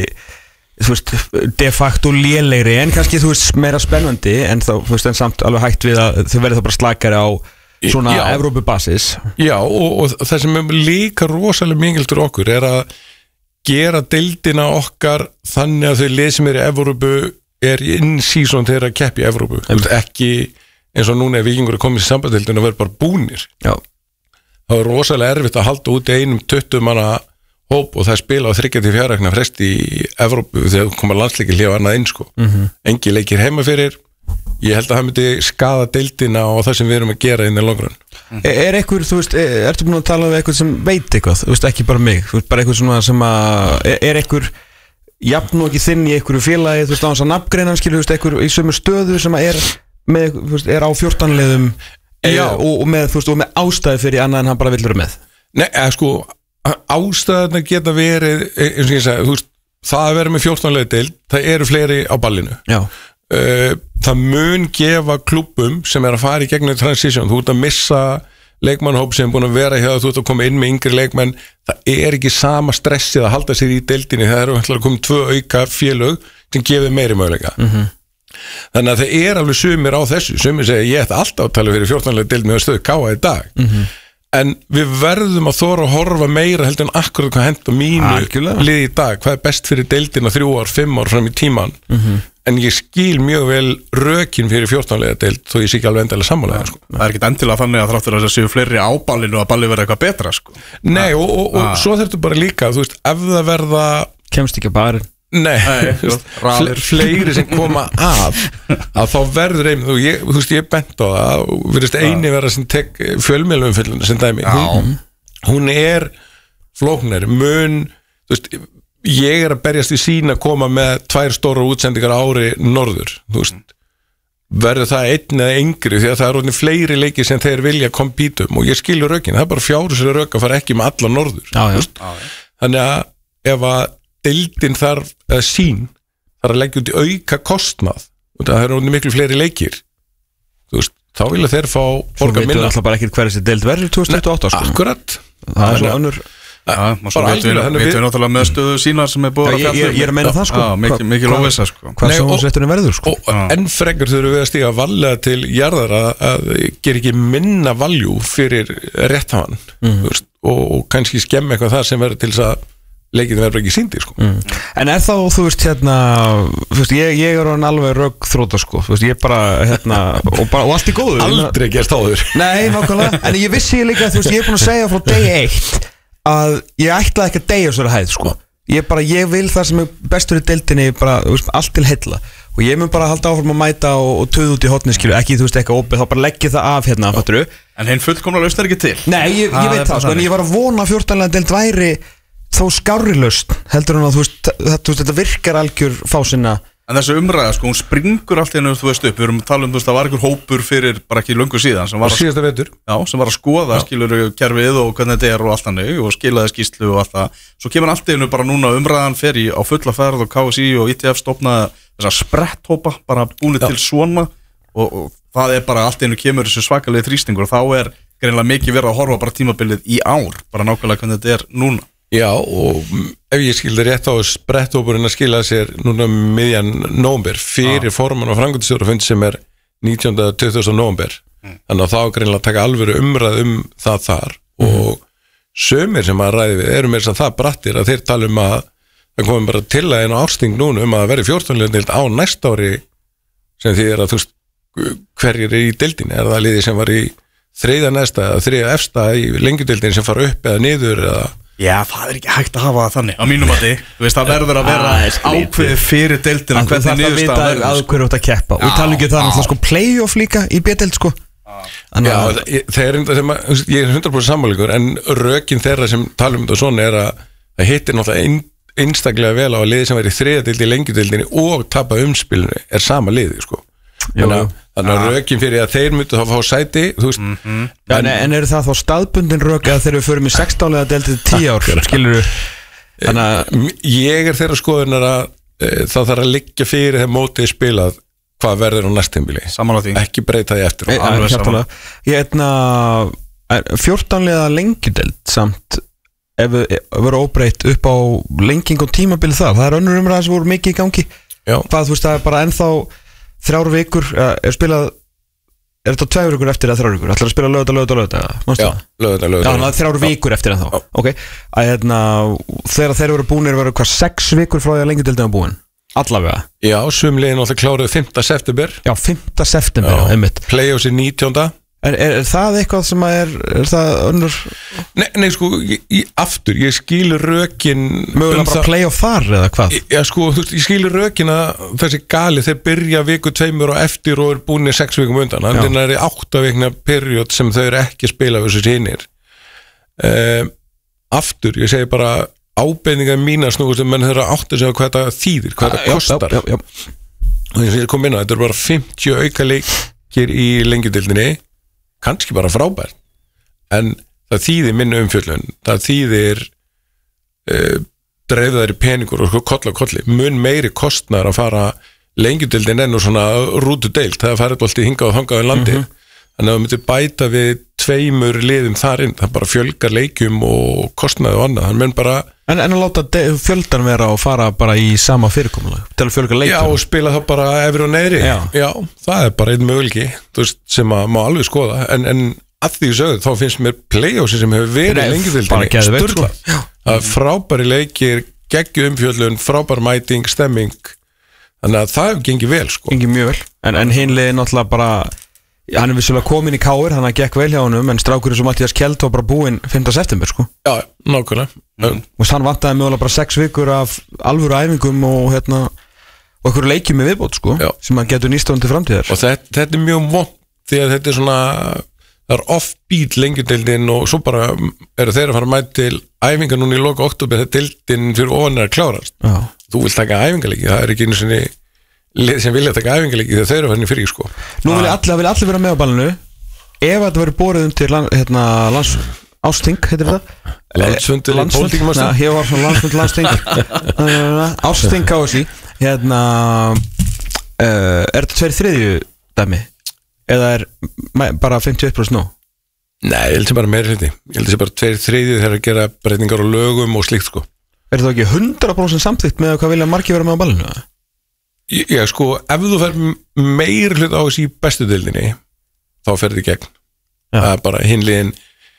þú veist, de facto lélegri en kannski þú veist meira spennandi en þá, þú veist, en samt alveg hægt við að þau verður þá bara slakari á svona Evrópubasis Já, og, og það sem er líka rosalega mikilvægt fyrir okkur er að gera deildina okkar þannig að þau lið sem er í Evrópu er in season þegar að keppi í Evrópu ekki eins og núna er Víkingur að koma í sambandsdeildina og verður bara búnir Já. Það er rosalega erfitt að halda út einum tuttugu manna hóp og það spila á þriggja til fjögurra vikna fresti í Evrópu þegar koma landsleikir hljóð annað inn sko. mm -hmm. Engi leikir heima fyrir ég held að það myndi skada deildina og það sem við erum að gera inn í longrun mm. Er eitthvað, þú veist, er, ertu búin að tala um eitthvað sem veit eitthvað, þú veist, ekki bara mig þú veist, bara eitthvað svona sem að er, er eitthvað jafn og ekki þinn í einhverju félagi þú veist, á hans að nafngreina skilur, þú veist, einhverju í sömu stöðu sem að er með, þú veist, er á fjórtán liðum e, og, og með, þú veist, og með ástæði fyrir annað en hann bara vill vera með Nei, eða sko, ástæðina geta verið eins og ég sagði, þú veist, það að vera með fjórtán liði deild, það eru fleiri á ballinu Já uh, Það mun gefa klúbbum sem er að fara í gegnum transition, þú ert að missa leikmannhóp sem er búin að vera hjá þú ert að koma inn með yngri leikmenn það er ekki sama stressið að halda sér í deildinni það eru að koma tvö auka félög sem gefur meiri möguleika mm -hmm. þannig að það er alveg sumir á þessu sumir segja ég ætti alltaf að tala fyrir fjórtánlega deild með stöðu káa í dag mm -hmm. en við verðum að þóra að horfa meira heldur en akkurat hvað henda mínu lið í dag, hvað er best fyrir deildina þrjú ár, fimm ár fram í tíman mm -hmm. en ég skil mjög vel rökin fyrir fjórtánlega deild þó ég sé ekki alveg endilega sammála sko. Það er ekki endilega þannig að þráttur að það séu fleiri á ballinu og að balli verða eitthvað betra sko. Nei og, og, og svo þurftu bara líka þú veist, ef það verða kemst ekki að barinn Nei, Nei fleiri sem koma að að þá verður ein, þú, ég, þú veist, ég er bent á það og verðist eini vera sem tek fjölmiðlum umfyllun sem dæmi, hún, hún er flóknari, mun þú veist, ég er að berjast í sín að koma með tvær stóra útsendingar ári norður, þú veist verður það einn eða yngri því að það er orðin fleiri leiki sem þeir vilja kompítum og ég skilur rökin, það er bara fjáru sér rök að fara ekki með alla norður já, já. Þannig að ef að deildin þarf eða sín þarf að leggja út í auka kostnað og það er orðin miklu fleiri leikir þú veist, þá vilja þeir fá borga minna. Svo veitum við alltaf bara ekki hver þessi deild verður tvö þúsund tuttugu og átta sko. Akkurat það er svona önnur Já, bara algjörlega, við veitum náttúrulega með stöðu sínar sem er búið að fjalla Ég er að meina það sko Mikið, mikið óvissa sko Hvað sjónvarpsrétturinn verður sko Og enn frekar þurfum við að stíga varlega til jarðar að, að gera ekki minna valjú fyrir rétthafan mm. veist, og, og kannski skemmi eitthvað þar sem verður til þess að leikinu verður ekki sýndi sko mm. En er þá, þú veist, hérna þú veist, ég, ég er alveg röggþróta sko þú veist, ég bara, hérna og, bara, og allt í góðu Aldrei gerst áður Nei, nákvæmlega, en ég vissi líka, þú veist, ég er búin að segja frá degi eitt að ég ætlaði ekki að deyja svo hæð sko. ég, bara, ég vil það sem er bestur í deildinni bara, veist, allt til heilla og ég mun bara halda áfram að mæta og, og töða út í hotni skilu, ekki þú veist eitthvað opið, þá bara leggja það af hérna fatturu. En hinn fullkomna lausn er ekki til Nei, ég, ég veit það, sko, en ég var að vona að fjórtánlega deild væri þó skárri lausn heldur hún að þú veist, þetta, þú veist, þetta virkar algjör fásinna. En þessu umræða, sko, hún springur allt í hennu, þú veist, upp. Við erum að tala um, þú veist, það var einhver hópur fyrir bara ekki löngu síðan sem var, síðasta vetur. Já, sem var að skoða, skilur, kerfið og hvernig þetta er og allt hannig og skilaði skýrslu og allt það. Svo kemur allt í hennu bara núna umræðan fer í á fulla ferð og K S I og I T F stofnaði þessa spretthópa bara búnið til svona og, og það er bara allt í hennu kemur þessu svakalegi þrýstingur og þá er greinilega mikið verið að horfa bara tímabilið í ár, bara nákvæmlega hvernig þetta er núna. Já, og ef ég skildi rétt á spretthópurinn að skila sér núna miðjan nóvember fyrir formann og framkvæmdastjórafund sem er nítjánda til tuttugasta nóvember mm. þannig að þá greinlega taka alvöru umræð um það þar mm. og sömur sem að ræði við eru með þess að það brattir að þeir tala um að það komum bara til að einu ársting núna um að það veri fjórtánlega á næsta ári sem því er að þú veist hverjir er í deildinni, er það liði sem var í þriðja næsta eða þriðja efsta í lengjudeildinni sem fara upp eða niður eða Já, það er ekki hægt að hafa það þannig á mínum mati, þú veist, það verður að vera ákveðið fyrir deildina hvernig niðurstaðan verður að hverju átt að keppa og tala ekki það náttúrulega sko playoff líka í B-deild sko Já, það er enda sem að ég er hundrað prósent sammálingur en rökin þeirra sem tala um þetta svona er að það hittir náttúrulega einstaklega vel á að liði sem verður í þriðja deild í lengjudeildinni og tapa umspilinu er sama liði sko Þannig að rökin fyrir að þeir myndu þá fá sæti þú veist mm-hmm. en, en eru það þá staðbundin rök eða þeir eru fyrir með sextánlega deildið tíu ár skilur þú Þannig að ég er þeirra skoðunar að e, það þarf að liggja fyrir þegar mótið spilað hvað verður á næstímbili ekki breyta því eftir Ég eitna fjórtánlega lengjudeld samt ef við verðum óbreytt upp á lenging og tímabili þar það er önnur umræða sem voru mikið í gangi Já. Hvað þú veist það er bara ennþá þrjár vikur, er spilað er þetta tvær vikur eftir eða þrjár vikur ætlar að spila lögða, lögða, lögða Já, lögða, lögða Já, þrjár vikur eftir en þá Já. Ok, að hérna þegar þeir eru búinir verður hvað sex vikur frá því að lengjudeildin er búin allavega Já, sumliðin alltaf kláruð fimmta september Já, fimmta september, einmitt Play-offs í nítjánda Er, er, er það eitthvað sem að er, er það önnur Nei, nei sko, ég, ég, aftur, ég skil rökin Mögulega um bara play-off þar eða hvað Já sko, þú veist, ég skil rökin að þessi gali þeir byrja viku tveimur og eftir og er búin í sex vikum undan Þannig að það er átta vikna period sem þau eru ekki að spila þessu sínir um, Aftur, ég segi bara ábeiningar mína snúið sem menn þeirra átt að segja hvað þetta þýðir, hvað þetta kostar já, já, já. Og ég kom inn á, þetta er bara fimmtíu auka leikir í lengjudildinni kannski bara frábært en það þýðir minni umfjöllun það þýðir uh, dreifðari peningur og sko koll á kolli mun meiri kostnar að fara lengjudildin enn og svona rútu deild það fara alltaf hingað og þangað í landi mm-hmm. þannig að það myndir bæta við tveimur liðum þar inn, það bara fjölgar leikjum og kostnaði og annað, það mun bara En, en að láta fjöldan vera og fara bara í sama fyrirkomulag til að fjölga leikjum Já, og spila þá bara efri og neðri Já, Já það er bara einn möguleiki sem að má alveg skoða en, en að því sögðu, þá finnst mér play-offsi sem hefur verið lengjudildinni sturla Það er frábæri leikir geggju umfjöllun, frábær mæting, stemming þannig að það hefur gengið vel sko. Gengið mjög vel En, en hinliði náttúrulega bara Hann er vissulega komin í káir, hann gekk vel hjá honum, en strákurinn sem Matthías Kjeld var bara búinn fimmta september sko. Já, nákvæmlega mm. Og hann vantaði mögulega bara sex vikur af alvöru æfingum og hérna og einhverju leikjum með viðbót sko, Já. sem hann getur nýst á hann til framtíðar. Og þetta, þetta er mjög vont því að þetta er svona, það er off-beat lengjudeildin og svo bara eru þeir að fara að mæta til æfingar núna í loka október þegar deildin fyrir ofan er að klárast. Já. Þú vilt taka æfingarleiki, það er ekki einu sinni lið sem vilja taka æfingarleiki þegar þeir eru að fara í frí sko. Nú vilja allir, vilja allir vera með á ballinu ef þetta verður borið um til land, hérna, lands, ásting, heitir það? Landsfundur, landsfundur, ja, hér var svona landsfundur, landsting ásting K S I hérna uh, er þetta tveir þriðju dæmi? Eða er bara fimmtíu og eitt prósent nú? Nei, ég held sem bara meira hluti ég held sem bara tveir þriðju þegar að gera breytingar og lögum og slíkt sko. Er það ekki hundrað prósent samþykkt með hvað vilja margir vera með á ballinu? Já, sko, ef þú fer meir hlut á þessi bestu deildinni þá fer þetta í gegn. Já. Það er bara hinliðin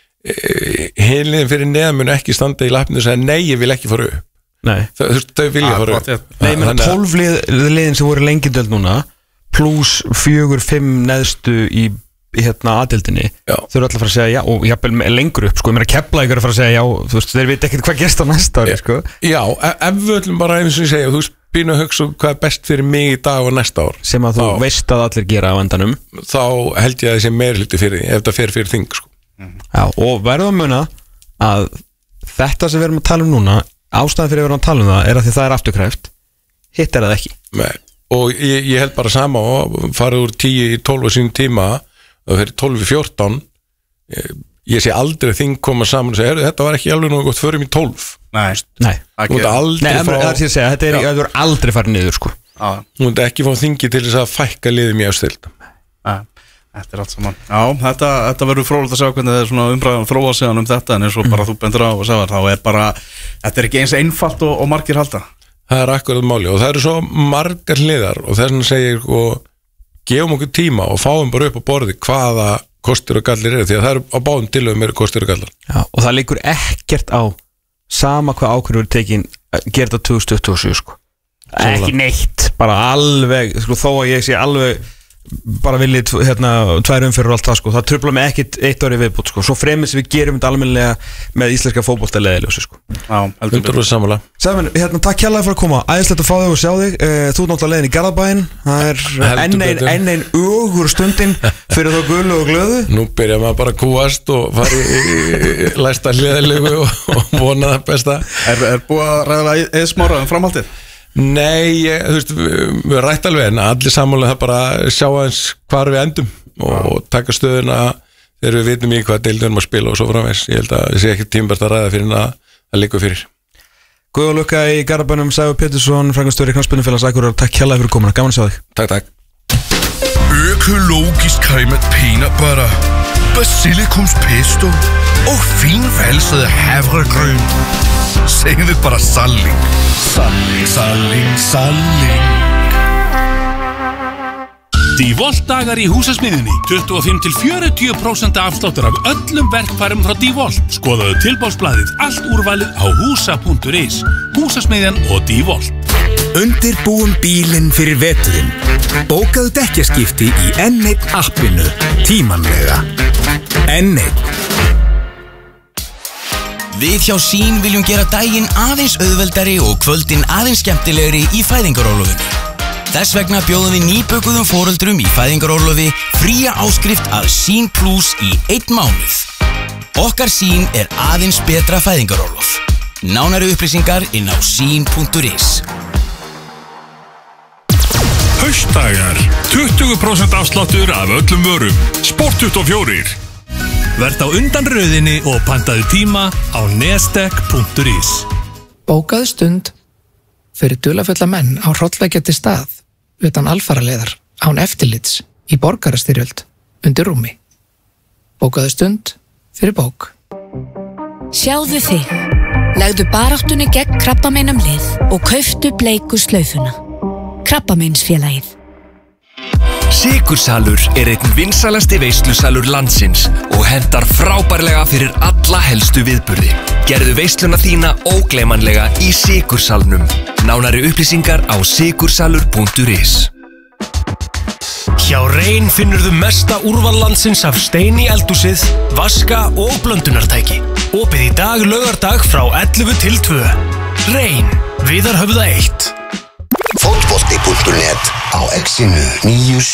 hinliðin fyrir neðan mun ekki standa í lappinu og segja nei, ég vil ekki fara upp. Nei. Þau, þau vilja fara upp. Nei, menn tólf lið, liðin sem voru lengi deild núna pluss fjögur, fimm neðstu í, í hérna aðdeildinni þau eru alltaf að fara að segja já og jafnvel lengur upp sko, ég meina Keflavík er að fara að segja já þú veist, þeir veit ekkert hvað gerst á næsta ári sko. Já, ef við öllum bara eins og ég segja þú veist býna að hugsa hvað er best fyrir mig í dag og næsta ár sem að þú þá, veist að allir gera á endanum þá held ég að það sé meir hluti fyrir því ef það fer fyrir þing sko. mm. Já, og verðum að muna að þetta sem við erum að tala um núna ástæðan fyrir að við erum að tala um það er að því það er afturkræft hitt er það ekki. Nei. Og ég, ég held bara sama og farið úr tíu í tólf á sínum tíma og fyrir tólf í fjórtán ég, ég sé aldrei þing koma saman og segja þetta var ekki alveg náttúrulega gott förum í tólf. Nei, nei. Þú mútti aldrei nei, fá... Nei, segja, þetta er, er aldrei farið niður sko. Þú mútti ekki fá þingi til þess að fækka liðum í afstild. Þetta er allt saman. Já, þetta, þetta verður fróðilegt að sjá hvernig það er svona umræðan þróa sig um þetta en eins og mm. bara þú bendur á og sagðar þá er bara, þetta er ekki eins einfalt og, og margir halda. Það er akkurat máli og það eru svo margar hliðar og þess vegna segir og gefum okkur tíma og fáum bara upp á borði hvaða kostir og gallir eru því að það eru á báðum tilöfum eru kostir og gallar. Já, og það liggur ekkert á sama hvað ákvörður er tekin gerða tvö þúsund tuttugu og sjö sko. Ekki neitt, bara alveg sko, þó að ég sé alveg bara viljið hérna tvær umfyrir og allt það sko, það trufla mig ekkit eitt ári viðbútt sko, svo fremið sem við gerum þetta almennilega með íslenska fótbolta leðiljósi sko. Já, heldur við samanlega. Sæfinn, hérna takk hérlega fyrir að koma, æðislegt að fá þig og sjá þig, þú ert náttúrulega leiðin í Garðabæinn, það er enn ein, enn ein ögur stundin fyrir þá gulu og glöðu. Nú byrja maður bara að kúast og fara í læsta hliðalegu og vona það besta. Er, er búið að ræða eða smára um framhaldið? Nei, ég, þú veist, við, við rætt alveg en allir sammála það bara sjá aðeins hvar við endum og ja. taka stöðuna þegar við vitum í hvað deildum að spila og svo framvegs. Ég held að það sé ekki tímbært að ræða fyrir að það liggur fyrir. Guð og lukka í Garðabænum, Sævar Pétursson, framkvæmdastjóri Knattspyrnufélags Akureyrar. Takk hérlega fyrir komuna, gaman að sjá þig. Takk, takk. Økologisk cremet peanut butter, basilikumspesto og finvalset havregryn. Segðu bara salling. Salling, salling, salling. Dívolt dagar í húsasmiðjunni. tuttugu og fimm til fjörutíu prósent afsláttur af öllum verkfærum frá Dívolt. Skoðaðu tilboðsblaðið allt úrvalið á húsa punktur is. Húsasmiðjan og Dívolt. Undirbúum bílinn fyrir veturinn. Bókaðu dekkjaskipti í N einn appinu. Tímanlega. N einn. Við hjá Sín viljum gera daginn aðeins auðveldari og kvöldin aðeins skemmtilegri í fæðingarorlofinu. Þess vegna bjóðum við nýbökuðum foreldrum í fæðingarorlofi fría áskrift af Sín Plus í einn mánuð. Okkar Sín er aðeins betra fæðingarorlof. Nánari upplýsingar inn á sín punktur is. Haustdagar. tuttugu prósent afsláttur af öllum vörum. Sport tuttugu og fjögur. Verð á undan röðinni og pantaðu tíma á nestek punktur is. Bókaðu stund fyrir dularfulla menn á hrollvekjandi stað utan alfaraleiðar án eftirlits í borgarastyrjöld undir rúmi. Bókaðu stund fyrir bók. Sjáðu þig. Legðu baráttunni gegn krabbameinum lið og kauftu bleiku slaufuna. Krabbameinsfélagið. Sykursalur er einn vinsælasti veislusalur landsins og hentar frábærlega fyrir alla helstu viðburði. Gerðu veisluna þína ógleymanlega í Sykursalnum. Nánari upplýsingar á sykursalur punktur is. Hjá Reyn finnurðu mesta úrval landsins af stein í eldhúsið, vaska og blöndunartæki. Opið í dag laugardag frá ellefu til tvö. Reyn, Viðarhöfða eitt. Fótbolti punktur net á Exinu níu